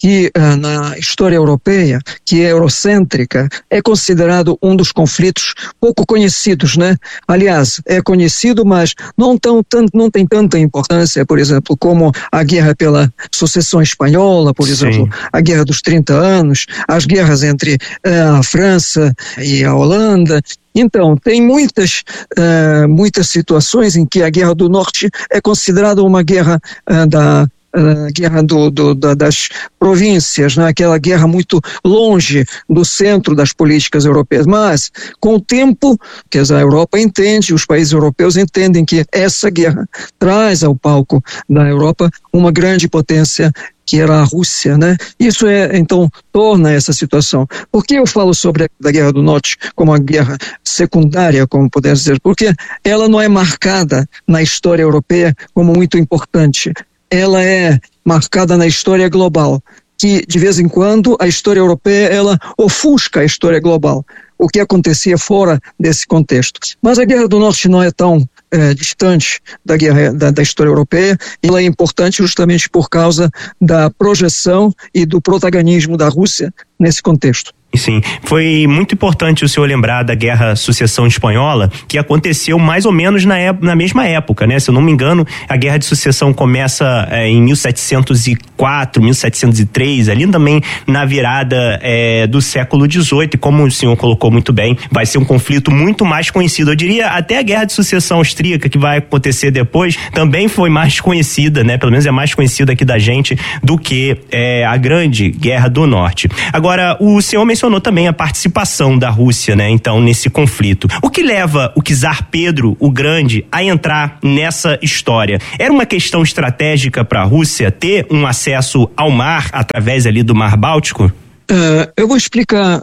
que uh, na história europeia, que é eurocêntrica, é considerado um dos conflitos pouco conhecidos, né? Aliás, é conhecido, mas não, tão, tão, não tem tanta importância, por exemplo, como a guerra pela sucessão espanhola, por exemplo, Sim. a guerra dos trinta anos, as guerras entre uh, a França e a Holanda. Então, tem muitas, uh, muitas situações em que a Guerra do Norte é considerada uma guerra uh, da Uh, guerra do, do, da, das províncias, né? Aquela guerra muito longe do centro das políticas europeias, mas com o tempo, que a Europa entende, os países europeus entendem que essa guerra traz ao palco da Europa uma grande potência que era a Rússia, né? Isso é, então, torna essa situação. Por que eu falo sobre a Guerra do Norte como uma guerra secundária, como puder dizer? Porque ela não é marcada na história europeia como muito importante. Ela é marcada na história global, que de vez em quando a história europeia ela ofusca a história global, o que acontecia fora desse contexto. Mas a Guerra do Norte não é tão é, distante da, guerra, da, da história europeia, ela é importante justamente por causa da projeção e do protagonismo da Rússia nesse contexto. Sim, foi muito importante o senhor lembrar da Guerra Sucessão Espanhola, que aconteceu mais ou menos na, é, na mesma época, né? Se eu não me engano, a Guerra de Sucessão começa é, em mil setecentos e quatro, mil setecentos e três, ali também na virada é, do século dezoito, e como o senhor colocou muito bem, vai ser um conflito muito mais conhecido. Eu diria até a Guerra de Sucessão Austríaca, que vai acontecer depois, também foi mais conhecida, né? Pelo menos é mais conhecida aqui da gente do que é, a Grande Guerra do Norte. Agora, o senhor mencionou mencionou também a participação da Rússia, né? Então, nesse conflito. O que leva o czar Pedro o Grande a entrar nessa história? Era uma questão estratégica para a Rússia ter um acesso ao mar através ali do Mar Báltico? Uh, eu vou explicar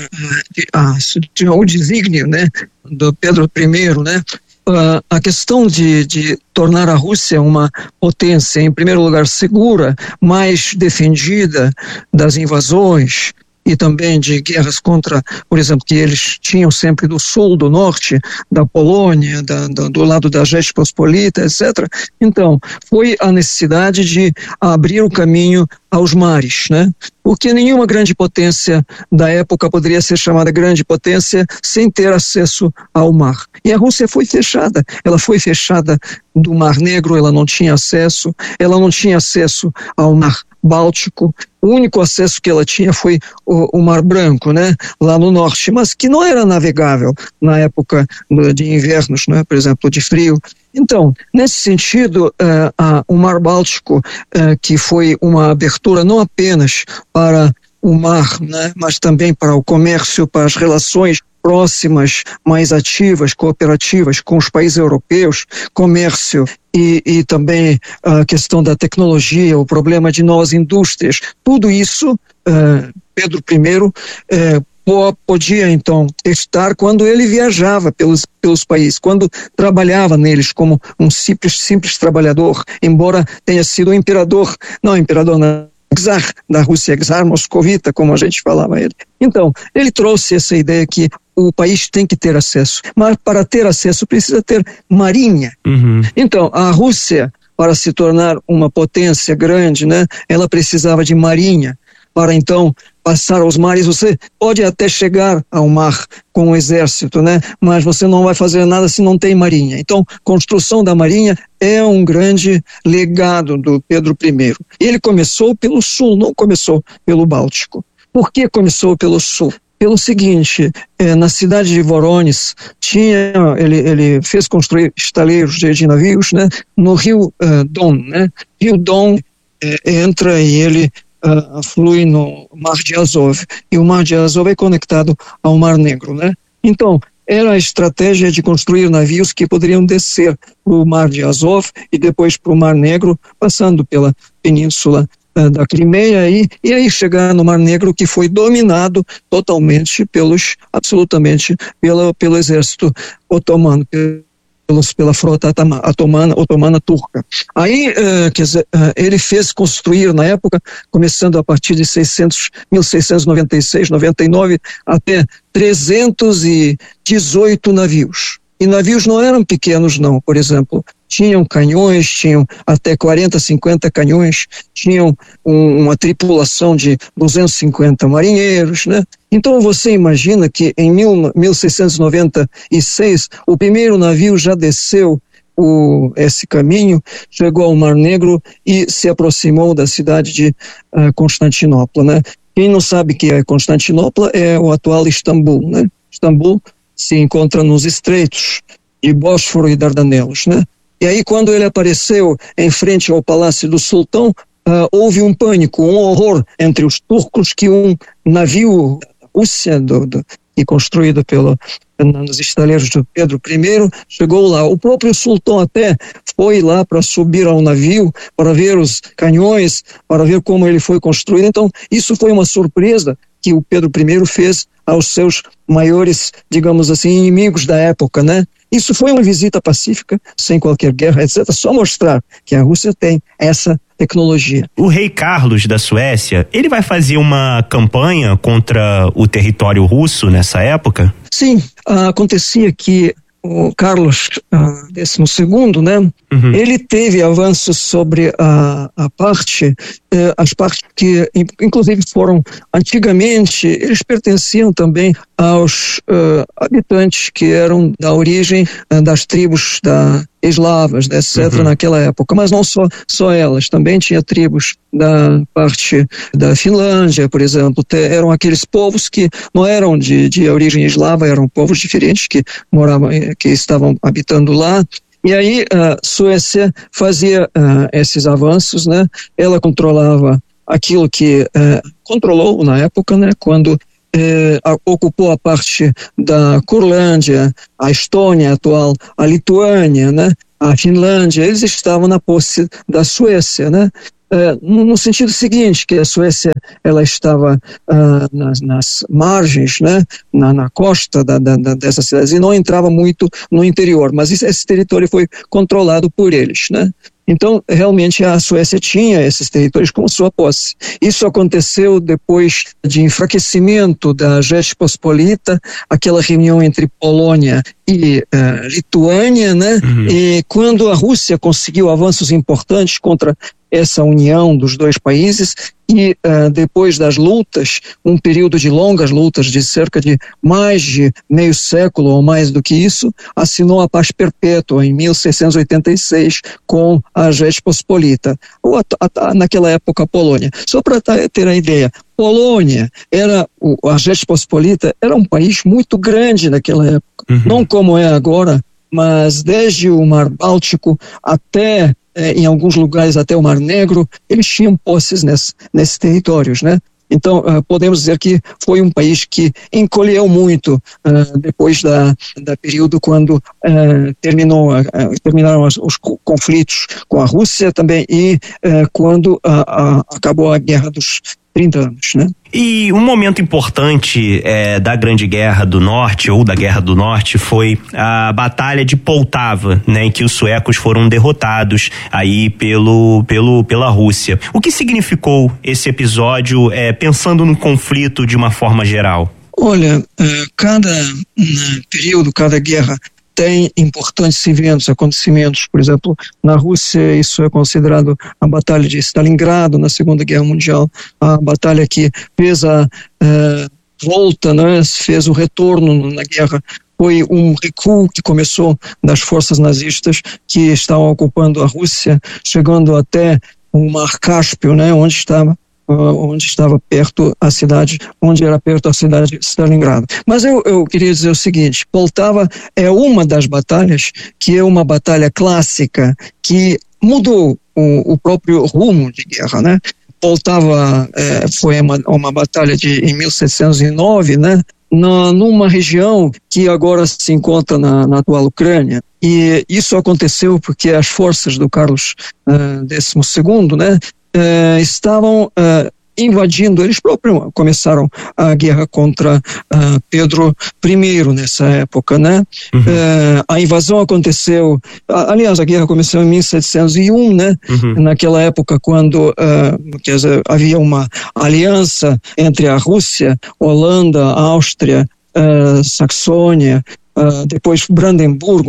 uh, uh, o desígnio, né, do Pedro I, né? Uh, a questão de, de tornar a Rússia uma potência, em primeiro lugar, segura, mais defendida das invasões e também de guerras contra, por exemplo, que eles tinham sempre do sul, do norte, da Polônia, da, da, do lado da Rzeczpospolita, etcétera. Então, foi a necessidade de abrir o caminho aos mares, né? Porque nenhuma grande potência da época poderia ser chamada grande potência sem ter acesso ao mar. E a Rússia foi fechada, ela foi fechada do Mar Negro, ela não tinha acesso, ela não tinha acesso ao Mar Báltico. O único acesso que ela tinha foi o, o Mar Branco, né, lá no norte, mas que não era navegável na época de invernos, né, por exemplo, de frio. Então, nesse sentido, uh, uh, o Mar Báltico, uh, que foi uma abertura não apenas para o mar, né, mas também para o comércio, para as relações próximas, mais ativas, cooperativas com os países europeus, comércio e, e também a questão da tecnologia, o problema de novas indústrias, tudo isso, uh, Pedro I uh, podia então testar quando ele viajava pelos, pelos países, quando trabalhava neles como um simples, simples trabalhador, embora tenha sido um imperador, não imperador não, czar da Rússia, czar moscovita, como a gente falava ele. Então, ele trouxe essa ideia que o país tem que ter acesso, mas para ter acesso precisa ter marinha. Uhum. Então, a Rússia, para se tornar uma potência grande, né, ela precisava de marinha. Para então passar aos mares, você pode até chegar ao mar com o exército, né? Mas você não vai fazer nada se não tem marinha. Então, construção da marinha é um grande legado do Pedro I. Ele começou pelo sul, não começou pelo Báltico. Por que começou pelo sul? Pelo seguinte, eh, na cidade de Voronezh, tinha, ele, ele fez construir estaleiros de, de navios, né? No rio uh, Don, né? Rio Don eh, entra e ele Uh, flui no Mar de Azov, e o Mar de Azov é conectado ao Mar Negro, né? Então, era a estratégia de construir navios que poderiam descer para o Mar de Azov e depois para o Mar Negro, passando pela península uh, da Crimeia e, e aí chegar no Mar Negro, que foi dominado totalmente pelos, absolutamente, pela, pelo exército otomano, pela frota otomana, otomana turca. Aí, uh, quer dizer, uh, ele fez construir na época, começando a partir de seiscentos, mil seiscentos e noventa e seis, noventa e nove, até trezentos e dezoito navios. E navios não eram pequenos não, por exemplo, tinham canhões, tinham até quarenta, cinquenta canhões, tinham um, uma tripulação de duzentos e cinquenta marinheiros, né? Então você imagina que em mil seiscentos e noventa e seis o primeiro navio já desceu o, esse caminho, chegou ao Mar Negro e se aproximou da cidade de uh, Constantinopla, né? Quem não sabe que é Constantinopla é o atual Istambul, né? Istambul se encontra nos estreitos de Bósforo e Dardanelos, né? E aí quando ele apareceu em frente ao Palácio do Sultão, uh, houve um pânico, um horror entre os turcos que um navio da Rússia, do, do, e construído pelo, nos estaleiros do Pedro I, chegou lá. O próprio sultão até foi lá para subir ao navio, para ver os canhões, para ver como ele foi construído. Então, isso foi uma surpresa que o Pedro I fez aos seus maiores, digamos assim, inimigos da época, né? Isso foi uma visita pacífica, sem qualquer guerra, etcétera. Só mostrar que a Rússia tem essa tecnologia. O rei Carlos da Suécia, ele vai fazer uma campanha contra o território russo nessa época? Sim, acontecia que o Carlos uh, décimo segundo, né? Uhum. Ele teve avanços sobre a, a parte, uh, as partes que, inclusive, foram antigamente, eles pertenciam também aos uh, habitantes que eram da origem uh, das tribos da eslavas, etcétera, uhum. naquela época, mas não só, só elas, também tinha tribos da parte da Finlândia, por exemplo, te, eram aqueles povos que não eram de, de origem eslava, eram povos diferentes que moravam, que estavam habitando lá. E aí a Suécia fazia uh, esses avanços, né? Ela controlava aquilo que uh, controlou na época, né? Quando Eh, a, ocupou a parte da Curlândia, a Estônia atual, a Lituânia, né, a Finlândia, eles estavam na posse da Suécia, né, eh, no, no sentido seguinte, que a Suécia ela estava ah, nas, nas margens, né, na, na costa da, da, da, dessas cidades e não entrava muito no interior, mas esse, esse território foi controlado por eles, né. Então, realmente, a Suécia tinha esses territórios como sua posse. Isso aconteceu depois de enfraquecimento da Rzeczpospolita, aquela reunião entre Polônia e uh, Lituânia, né? Uhum. E quando a Rússia conseguiu avanços importantes contra essa união dos dois países, e uh, depois das lutas, um período de longas lutas de cerca de mais de meio século ou mais do que isso, assinou a paz perpétua em mil seiscentos e oitenta e seis com a Rzeczpospolita, ou a, a, naquela época a Polônia. Só para ter a ideia, Polônia, era, a Rzeczpospolita era um país muito grande naquela época, uhum. não como é agora, mas desde o Mar Báltico até É, em alguns lugares até o Mar Negro, eles tinham posses nesse, nesses territórios, né? Então, uh, podemos dizer que foi um país que encolheu muito uh, depois da, da período quando uh, terminou, uh, terminaram os, os conflitos com a Rússia também e uh, quando uh, uh, acabou a Guerra dos trinta anos, né? E um momento importante é, da Grande Guerra do Norte, ou da Guerra do Norte, foi a Batalha de Poltava, né, em que os suecos foram derrotados aí pelo, pelo, pela Rússia. O que significou esse episódio, é, pensando no conflito de uma forma geral? Olha, cada período, cada guerra tem importantes eventos, acontecimentos. Por exemplo, na Rússia isso é considerado a Batalha de Stalingrado na Segunda Guerra Mundial, a batalha que fez a uh, volta, né, fez o retorno na guerra. Foi um recuo que começou das forças nazistas que estavam ocupando a Rússia, chegando até o Mar Cáspio, né, onde estava onde estava perto a cidade, onde era perto a cidade de Stalingrado. Mas eu, eu queria dizer o seguinte, Poltava é uma das batalhas que é uma batalha clássica que mudou o, o próprio rumo de guerra, né? Poltava é, foi uma, uma batalha de, em mil setecentos e nove, né? Na, numa região que agora se encontra na, na atual Ucrânia. E isso aconteceu porque as forças do Carlos uh, décimo segundo, né? Uh, estavam uh, invadindo, eles próprios começaram a guerra contra uh, Pedro I nessa época, né? Uhum. Uh, a invasão aconteceu, aliás, a guerra começou em mil setecentos e um, né? Uhum. Naquela época quando uh, quer dizer, havia uma aliança entre a Rússia, Holanda, Áustria, uh, Saxônia, uh, depois Brandemburgo, né?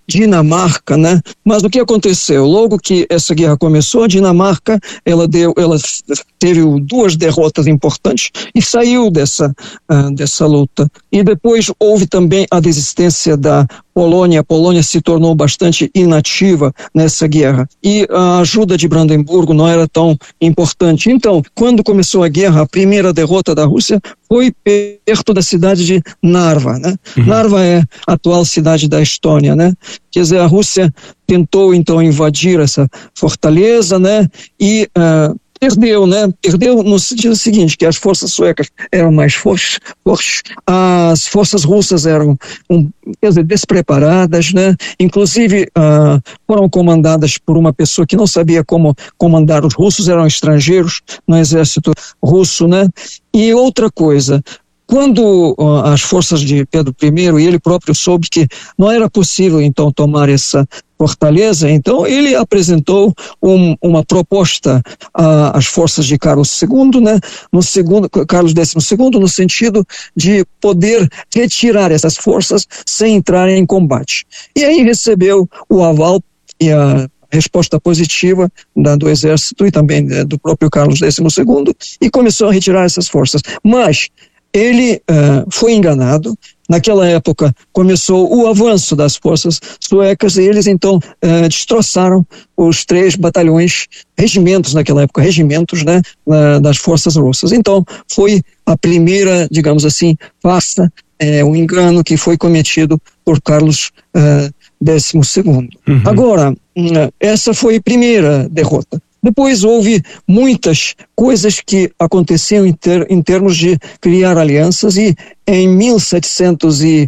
Dinamarca, né? Mas o que aconteceu? Logo que essa guerra começou, a Dinamarca, ela deu, ela teve duas derrotas importantes e saiu dessa, uh, dessa luta. E depois houve também a desistência da Polônia. A Polônia se tornou bastante inativa nessa guerra. E a ajuda de Brandemburgo não era tão importante. Então, quando começou a guerra, a primeira derrota da Rússia foi perto da cidade de Narva, né? Uhum. Narva é a atual cidade da Estônia, né? Quer dizer, a Rússia tentou então invadir essa fortaleza, né? E uh, perdeu, né? Perdeu no sentido seguinte, que as forças suecas eram mais fortes, fortes as forças russas eram, um, quer dizer, despreparadas, né? Inclusive uh, foram comandadas por uma pessoa que não sabia como comandar os russos, eram estrangeiros no exército russo, né? E outra coisa, quando uh, as forças de Pedro I, e ele próprio soube que não era possível então tomar essa fortaleza, então ele apresentou um, uma proposta uh, às forças de Carlos segundo, né, no segundo, Carlos décimo segundo, no sentido de poder retirar essas forças sem entrar em combate. E aí recebeu o aval e a resposta positiva da, do exército e também né, do próprio Carlos décimo segundo, e começou a retirar essas forças. Mas ele uh, foi enganado. Naquela época começou o avanço das forças suecas e eles então uh, destroçaram os três batalhões, regimentos naquela época, regimentos, né, uh, das forças russas. Então foi a primeira, digamos assim, farsa, é, um engano que foi cometido por Carlos uh, décimo segundo. Uhum. Agora, uh, essa foi a primeira derrota. Depois houve muitas coisas que aconteciam em, ter, em termos de criar alianças e em mil setecentos e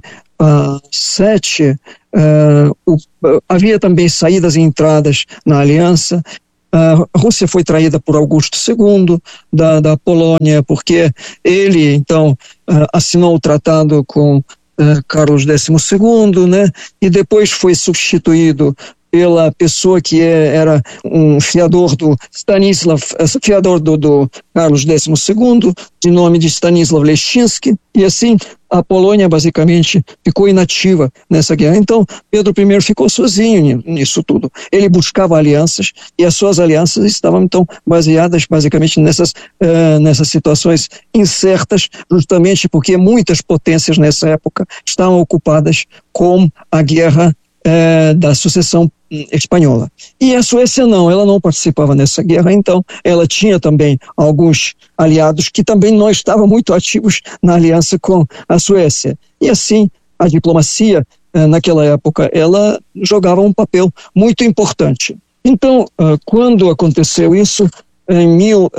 sete uh, uh, uh, havia também saídas e entradas na aliança. Uh, a Rússia foi traída por Augusto segundo da, da Polônia, porque ele então uh, assinou o tratado com uh, Carlos décimo segundo, né? E depois foi substituído pela pessoa que é, era um fiador do Stanislav, fiador do, do Carlos décimo segundo, de nome de Stanislav Leszczynski, e assim a Polônia basicamente ficou inativa nessa guerra. Então Pedro I ficou sozinho nisso tudo. Ele buscava alianças e as suas alianças estavam então baseadas basicamente nessas, uh, nessas situações incertas, justamente porque muitas potências nessa época estavam ocupadas com a guerra uh, da sucessão espanhola. E a Suécia não, ela não participava nessa guerra, então ela tinha também alguns aliados que também não estavam muito ativos na aliança com a Suécia. E assim, a diplomacia, naquela época, ela jogava um papel muito importante. Então, quando aconteceu isso, em mil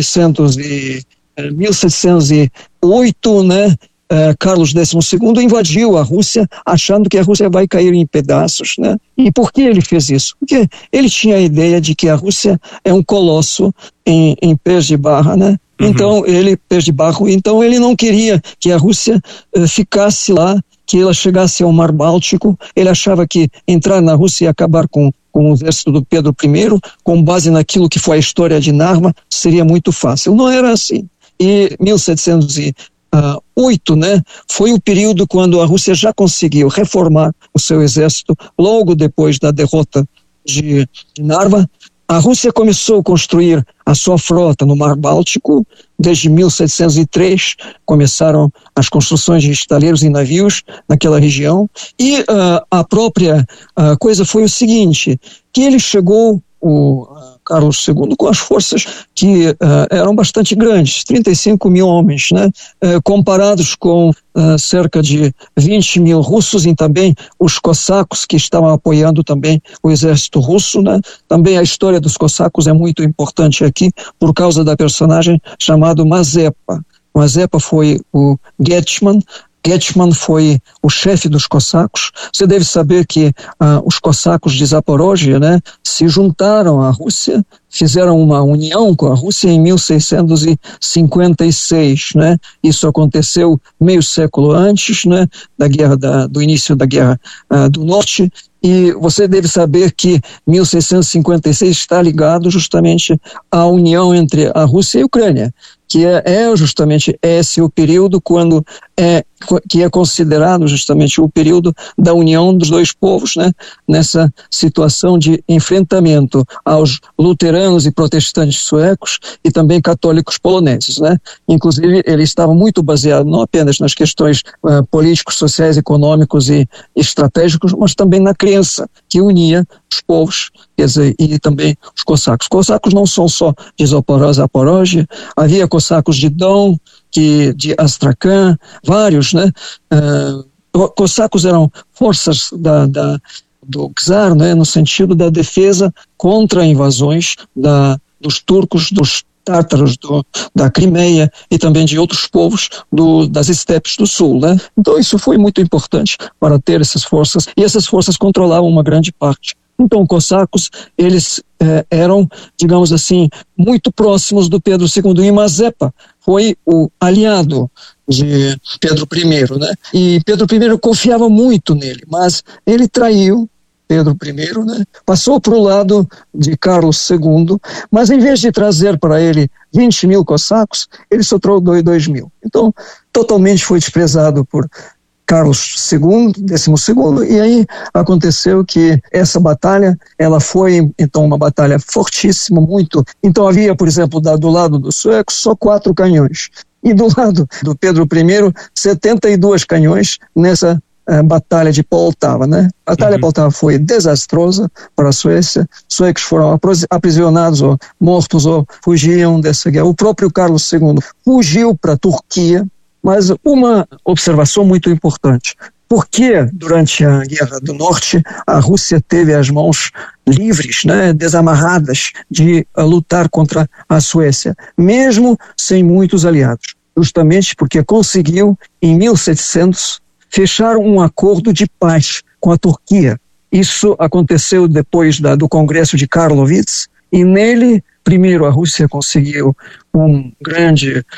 setecentos e oito, né, Uh, Carlos décimo segundo invadiu a Rússia, achando que a Rússia vai cair em pedaços, né? E por que ele fez isso? Porque ele tinha a ideia de que a Rússia é um colosso em, em pés de barra, né? Uhum. Então ele, pés de barro, então ele não queria que a Rússia uh, ficasse lá, que ela chegasse ao Mar Báltico. Ele achava que entrar na Rússia e acabar com, com o exército do Pedro I, com base naquilo que foi a história de Narva, seria muito fácil. Não era assim. E mil setecentos e oito, né, foi o período quando a Rússia já conseguiu reformar o seu exército, logo depois da derrota de, de Narva. A Rússia começou a construir a sua frota no Mar Báltico. Desde mil setecentos e três começaram as construções de estaleiros e navios naquela região. E uh, a própria uh, coisa foi o seguinte, que ele chegou, o uh, Carlos segundo, com as forças que uh, eram bastante grandes, trinta e cinco mil homens, né? Uh, comparados com uh, cerca de vinte mil russos e também os cossacos que estavam apoiando também o exército russo, né? Também a história dos cossacos é muito importante aqui por causa da personagem chamado Mazepa. Mazepa foi o Getman. Getman foi o chefe dos cossacos. Você deve saber que ah, os cossacos de Zaporozhye, né, se juntaram à Rússia, fizeram uma união com a Rússia em mil seiscentos e cinquenta e seis, né? Isso aconteceu meio século antes, né, da guerra da, do início da Guerra ah, do Norte. E você deve saber que mil seiscentos e cinquenta e seis está ligado justamente à união entre a Rússia e a Ucrânia, que é, é justamente esse o período quando é, que é considerado justamente o período da união dos dois povos, né? Nessa situação de enfrentamento aos luteranos e protestantes suecos e também católicos poloneses, né? Inclusive, ele estava muito baseado não apenas nas questões uh, políticos, sociais, econômicos e estratégicos, mas também na crença que unia os povos, quer dizer, e também os cossacos. Os cossacos não são só de Zaporozhye, havia cossacos de Don, que, de Astrakhan, vários, né? Uh, cossacos eram forças da, da, do czar, né? No sentido da defesa contra invasões da, dos turcos, dos tártaros do, da Crimeia e também de outros povos do, das estepes do sul, né? Então isso foi muito importante para ter essas forças, e essas forças controlavam uma grande parte. Então, os cossacos, eles eh, eram, digamos assim, muito próximos do Pedro segundo, e Mazepa foi o aliado de Pedro I, né? E Pedro I confiava muito nele, mas ele traiu Pedro I, né? Passou para o lado de Carlos segundo, mas em vez de trazer para ele vinte mil cossacos, ele só trouxe dois mil. Então, totalmente foi desprezado por Carlos segundo, décimo segundo, e aí aconteceu que essa batalha, ela foi então uma batalha fortíssima, muito. Então havia, por exemplo, do lado dos suecos, só quatro canhões, e do lado do Pedro I, setenta e dois canhões nessa uh, batalha de Poltava, né? A batalha uhum. de Poltava foi desastrosa para a Suécia, os suecos foram aprisionados ou mortos ou fugiam dessa guerra. O próprio Carlos segundo fugiu para a Turquia. Mas uma observação muito importante: por que durante a Guerra do Norte a Rússia teve as mãos livres, né, desamarradas de uh, lutar contra a Suécia, mesmo sem muitos aliados? Justamente porque conseguiu, em mil e setecentos, fechar um acordo de paz com a Turquia. Isso aconteceu depois da, do Congresso de Karlovitz, e nele, primeiro, a Rússia conseguiu um grande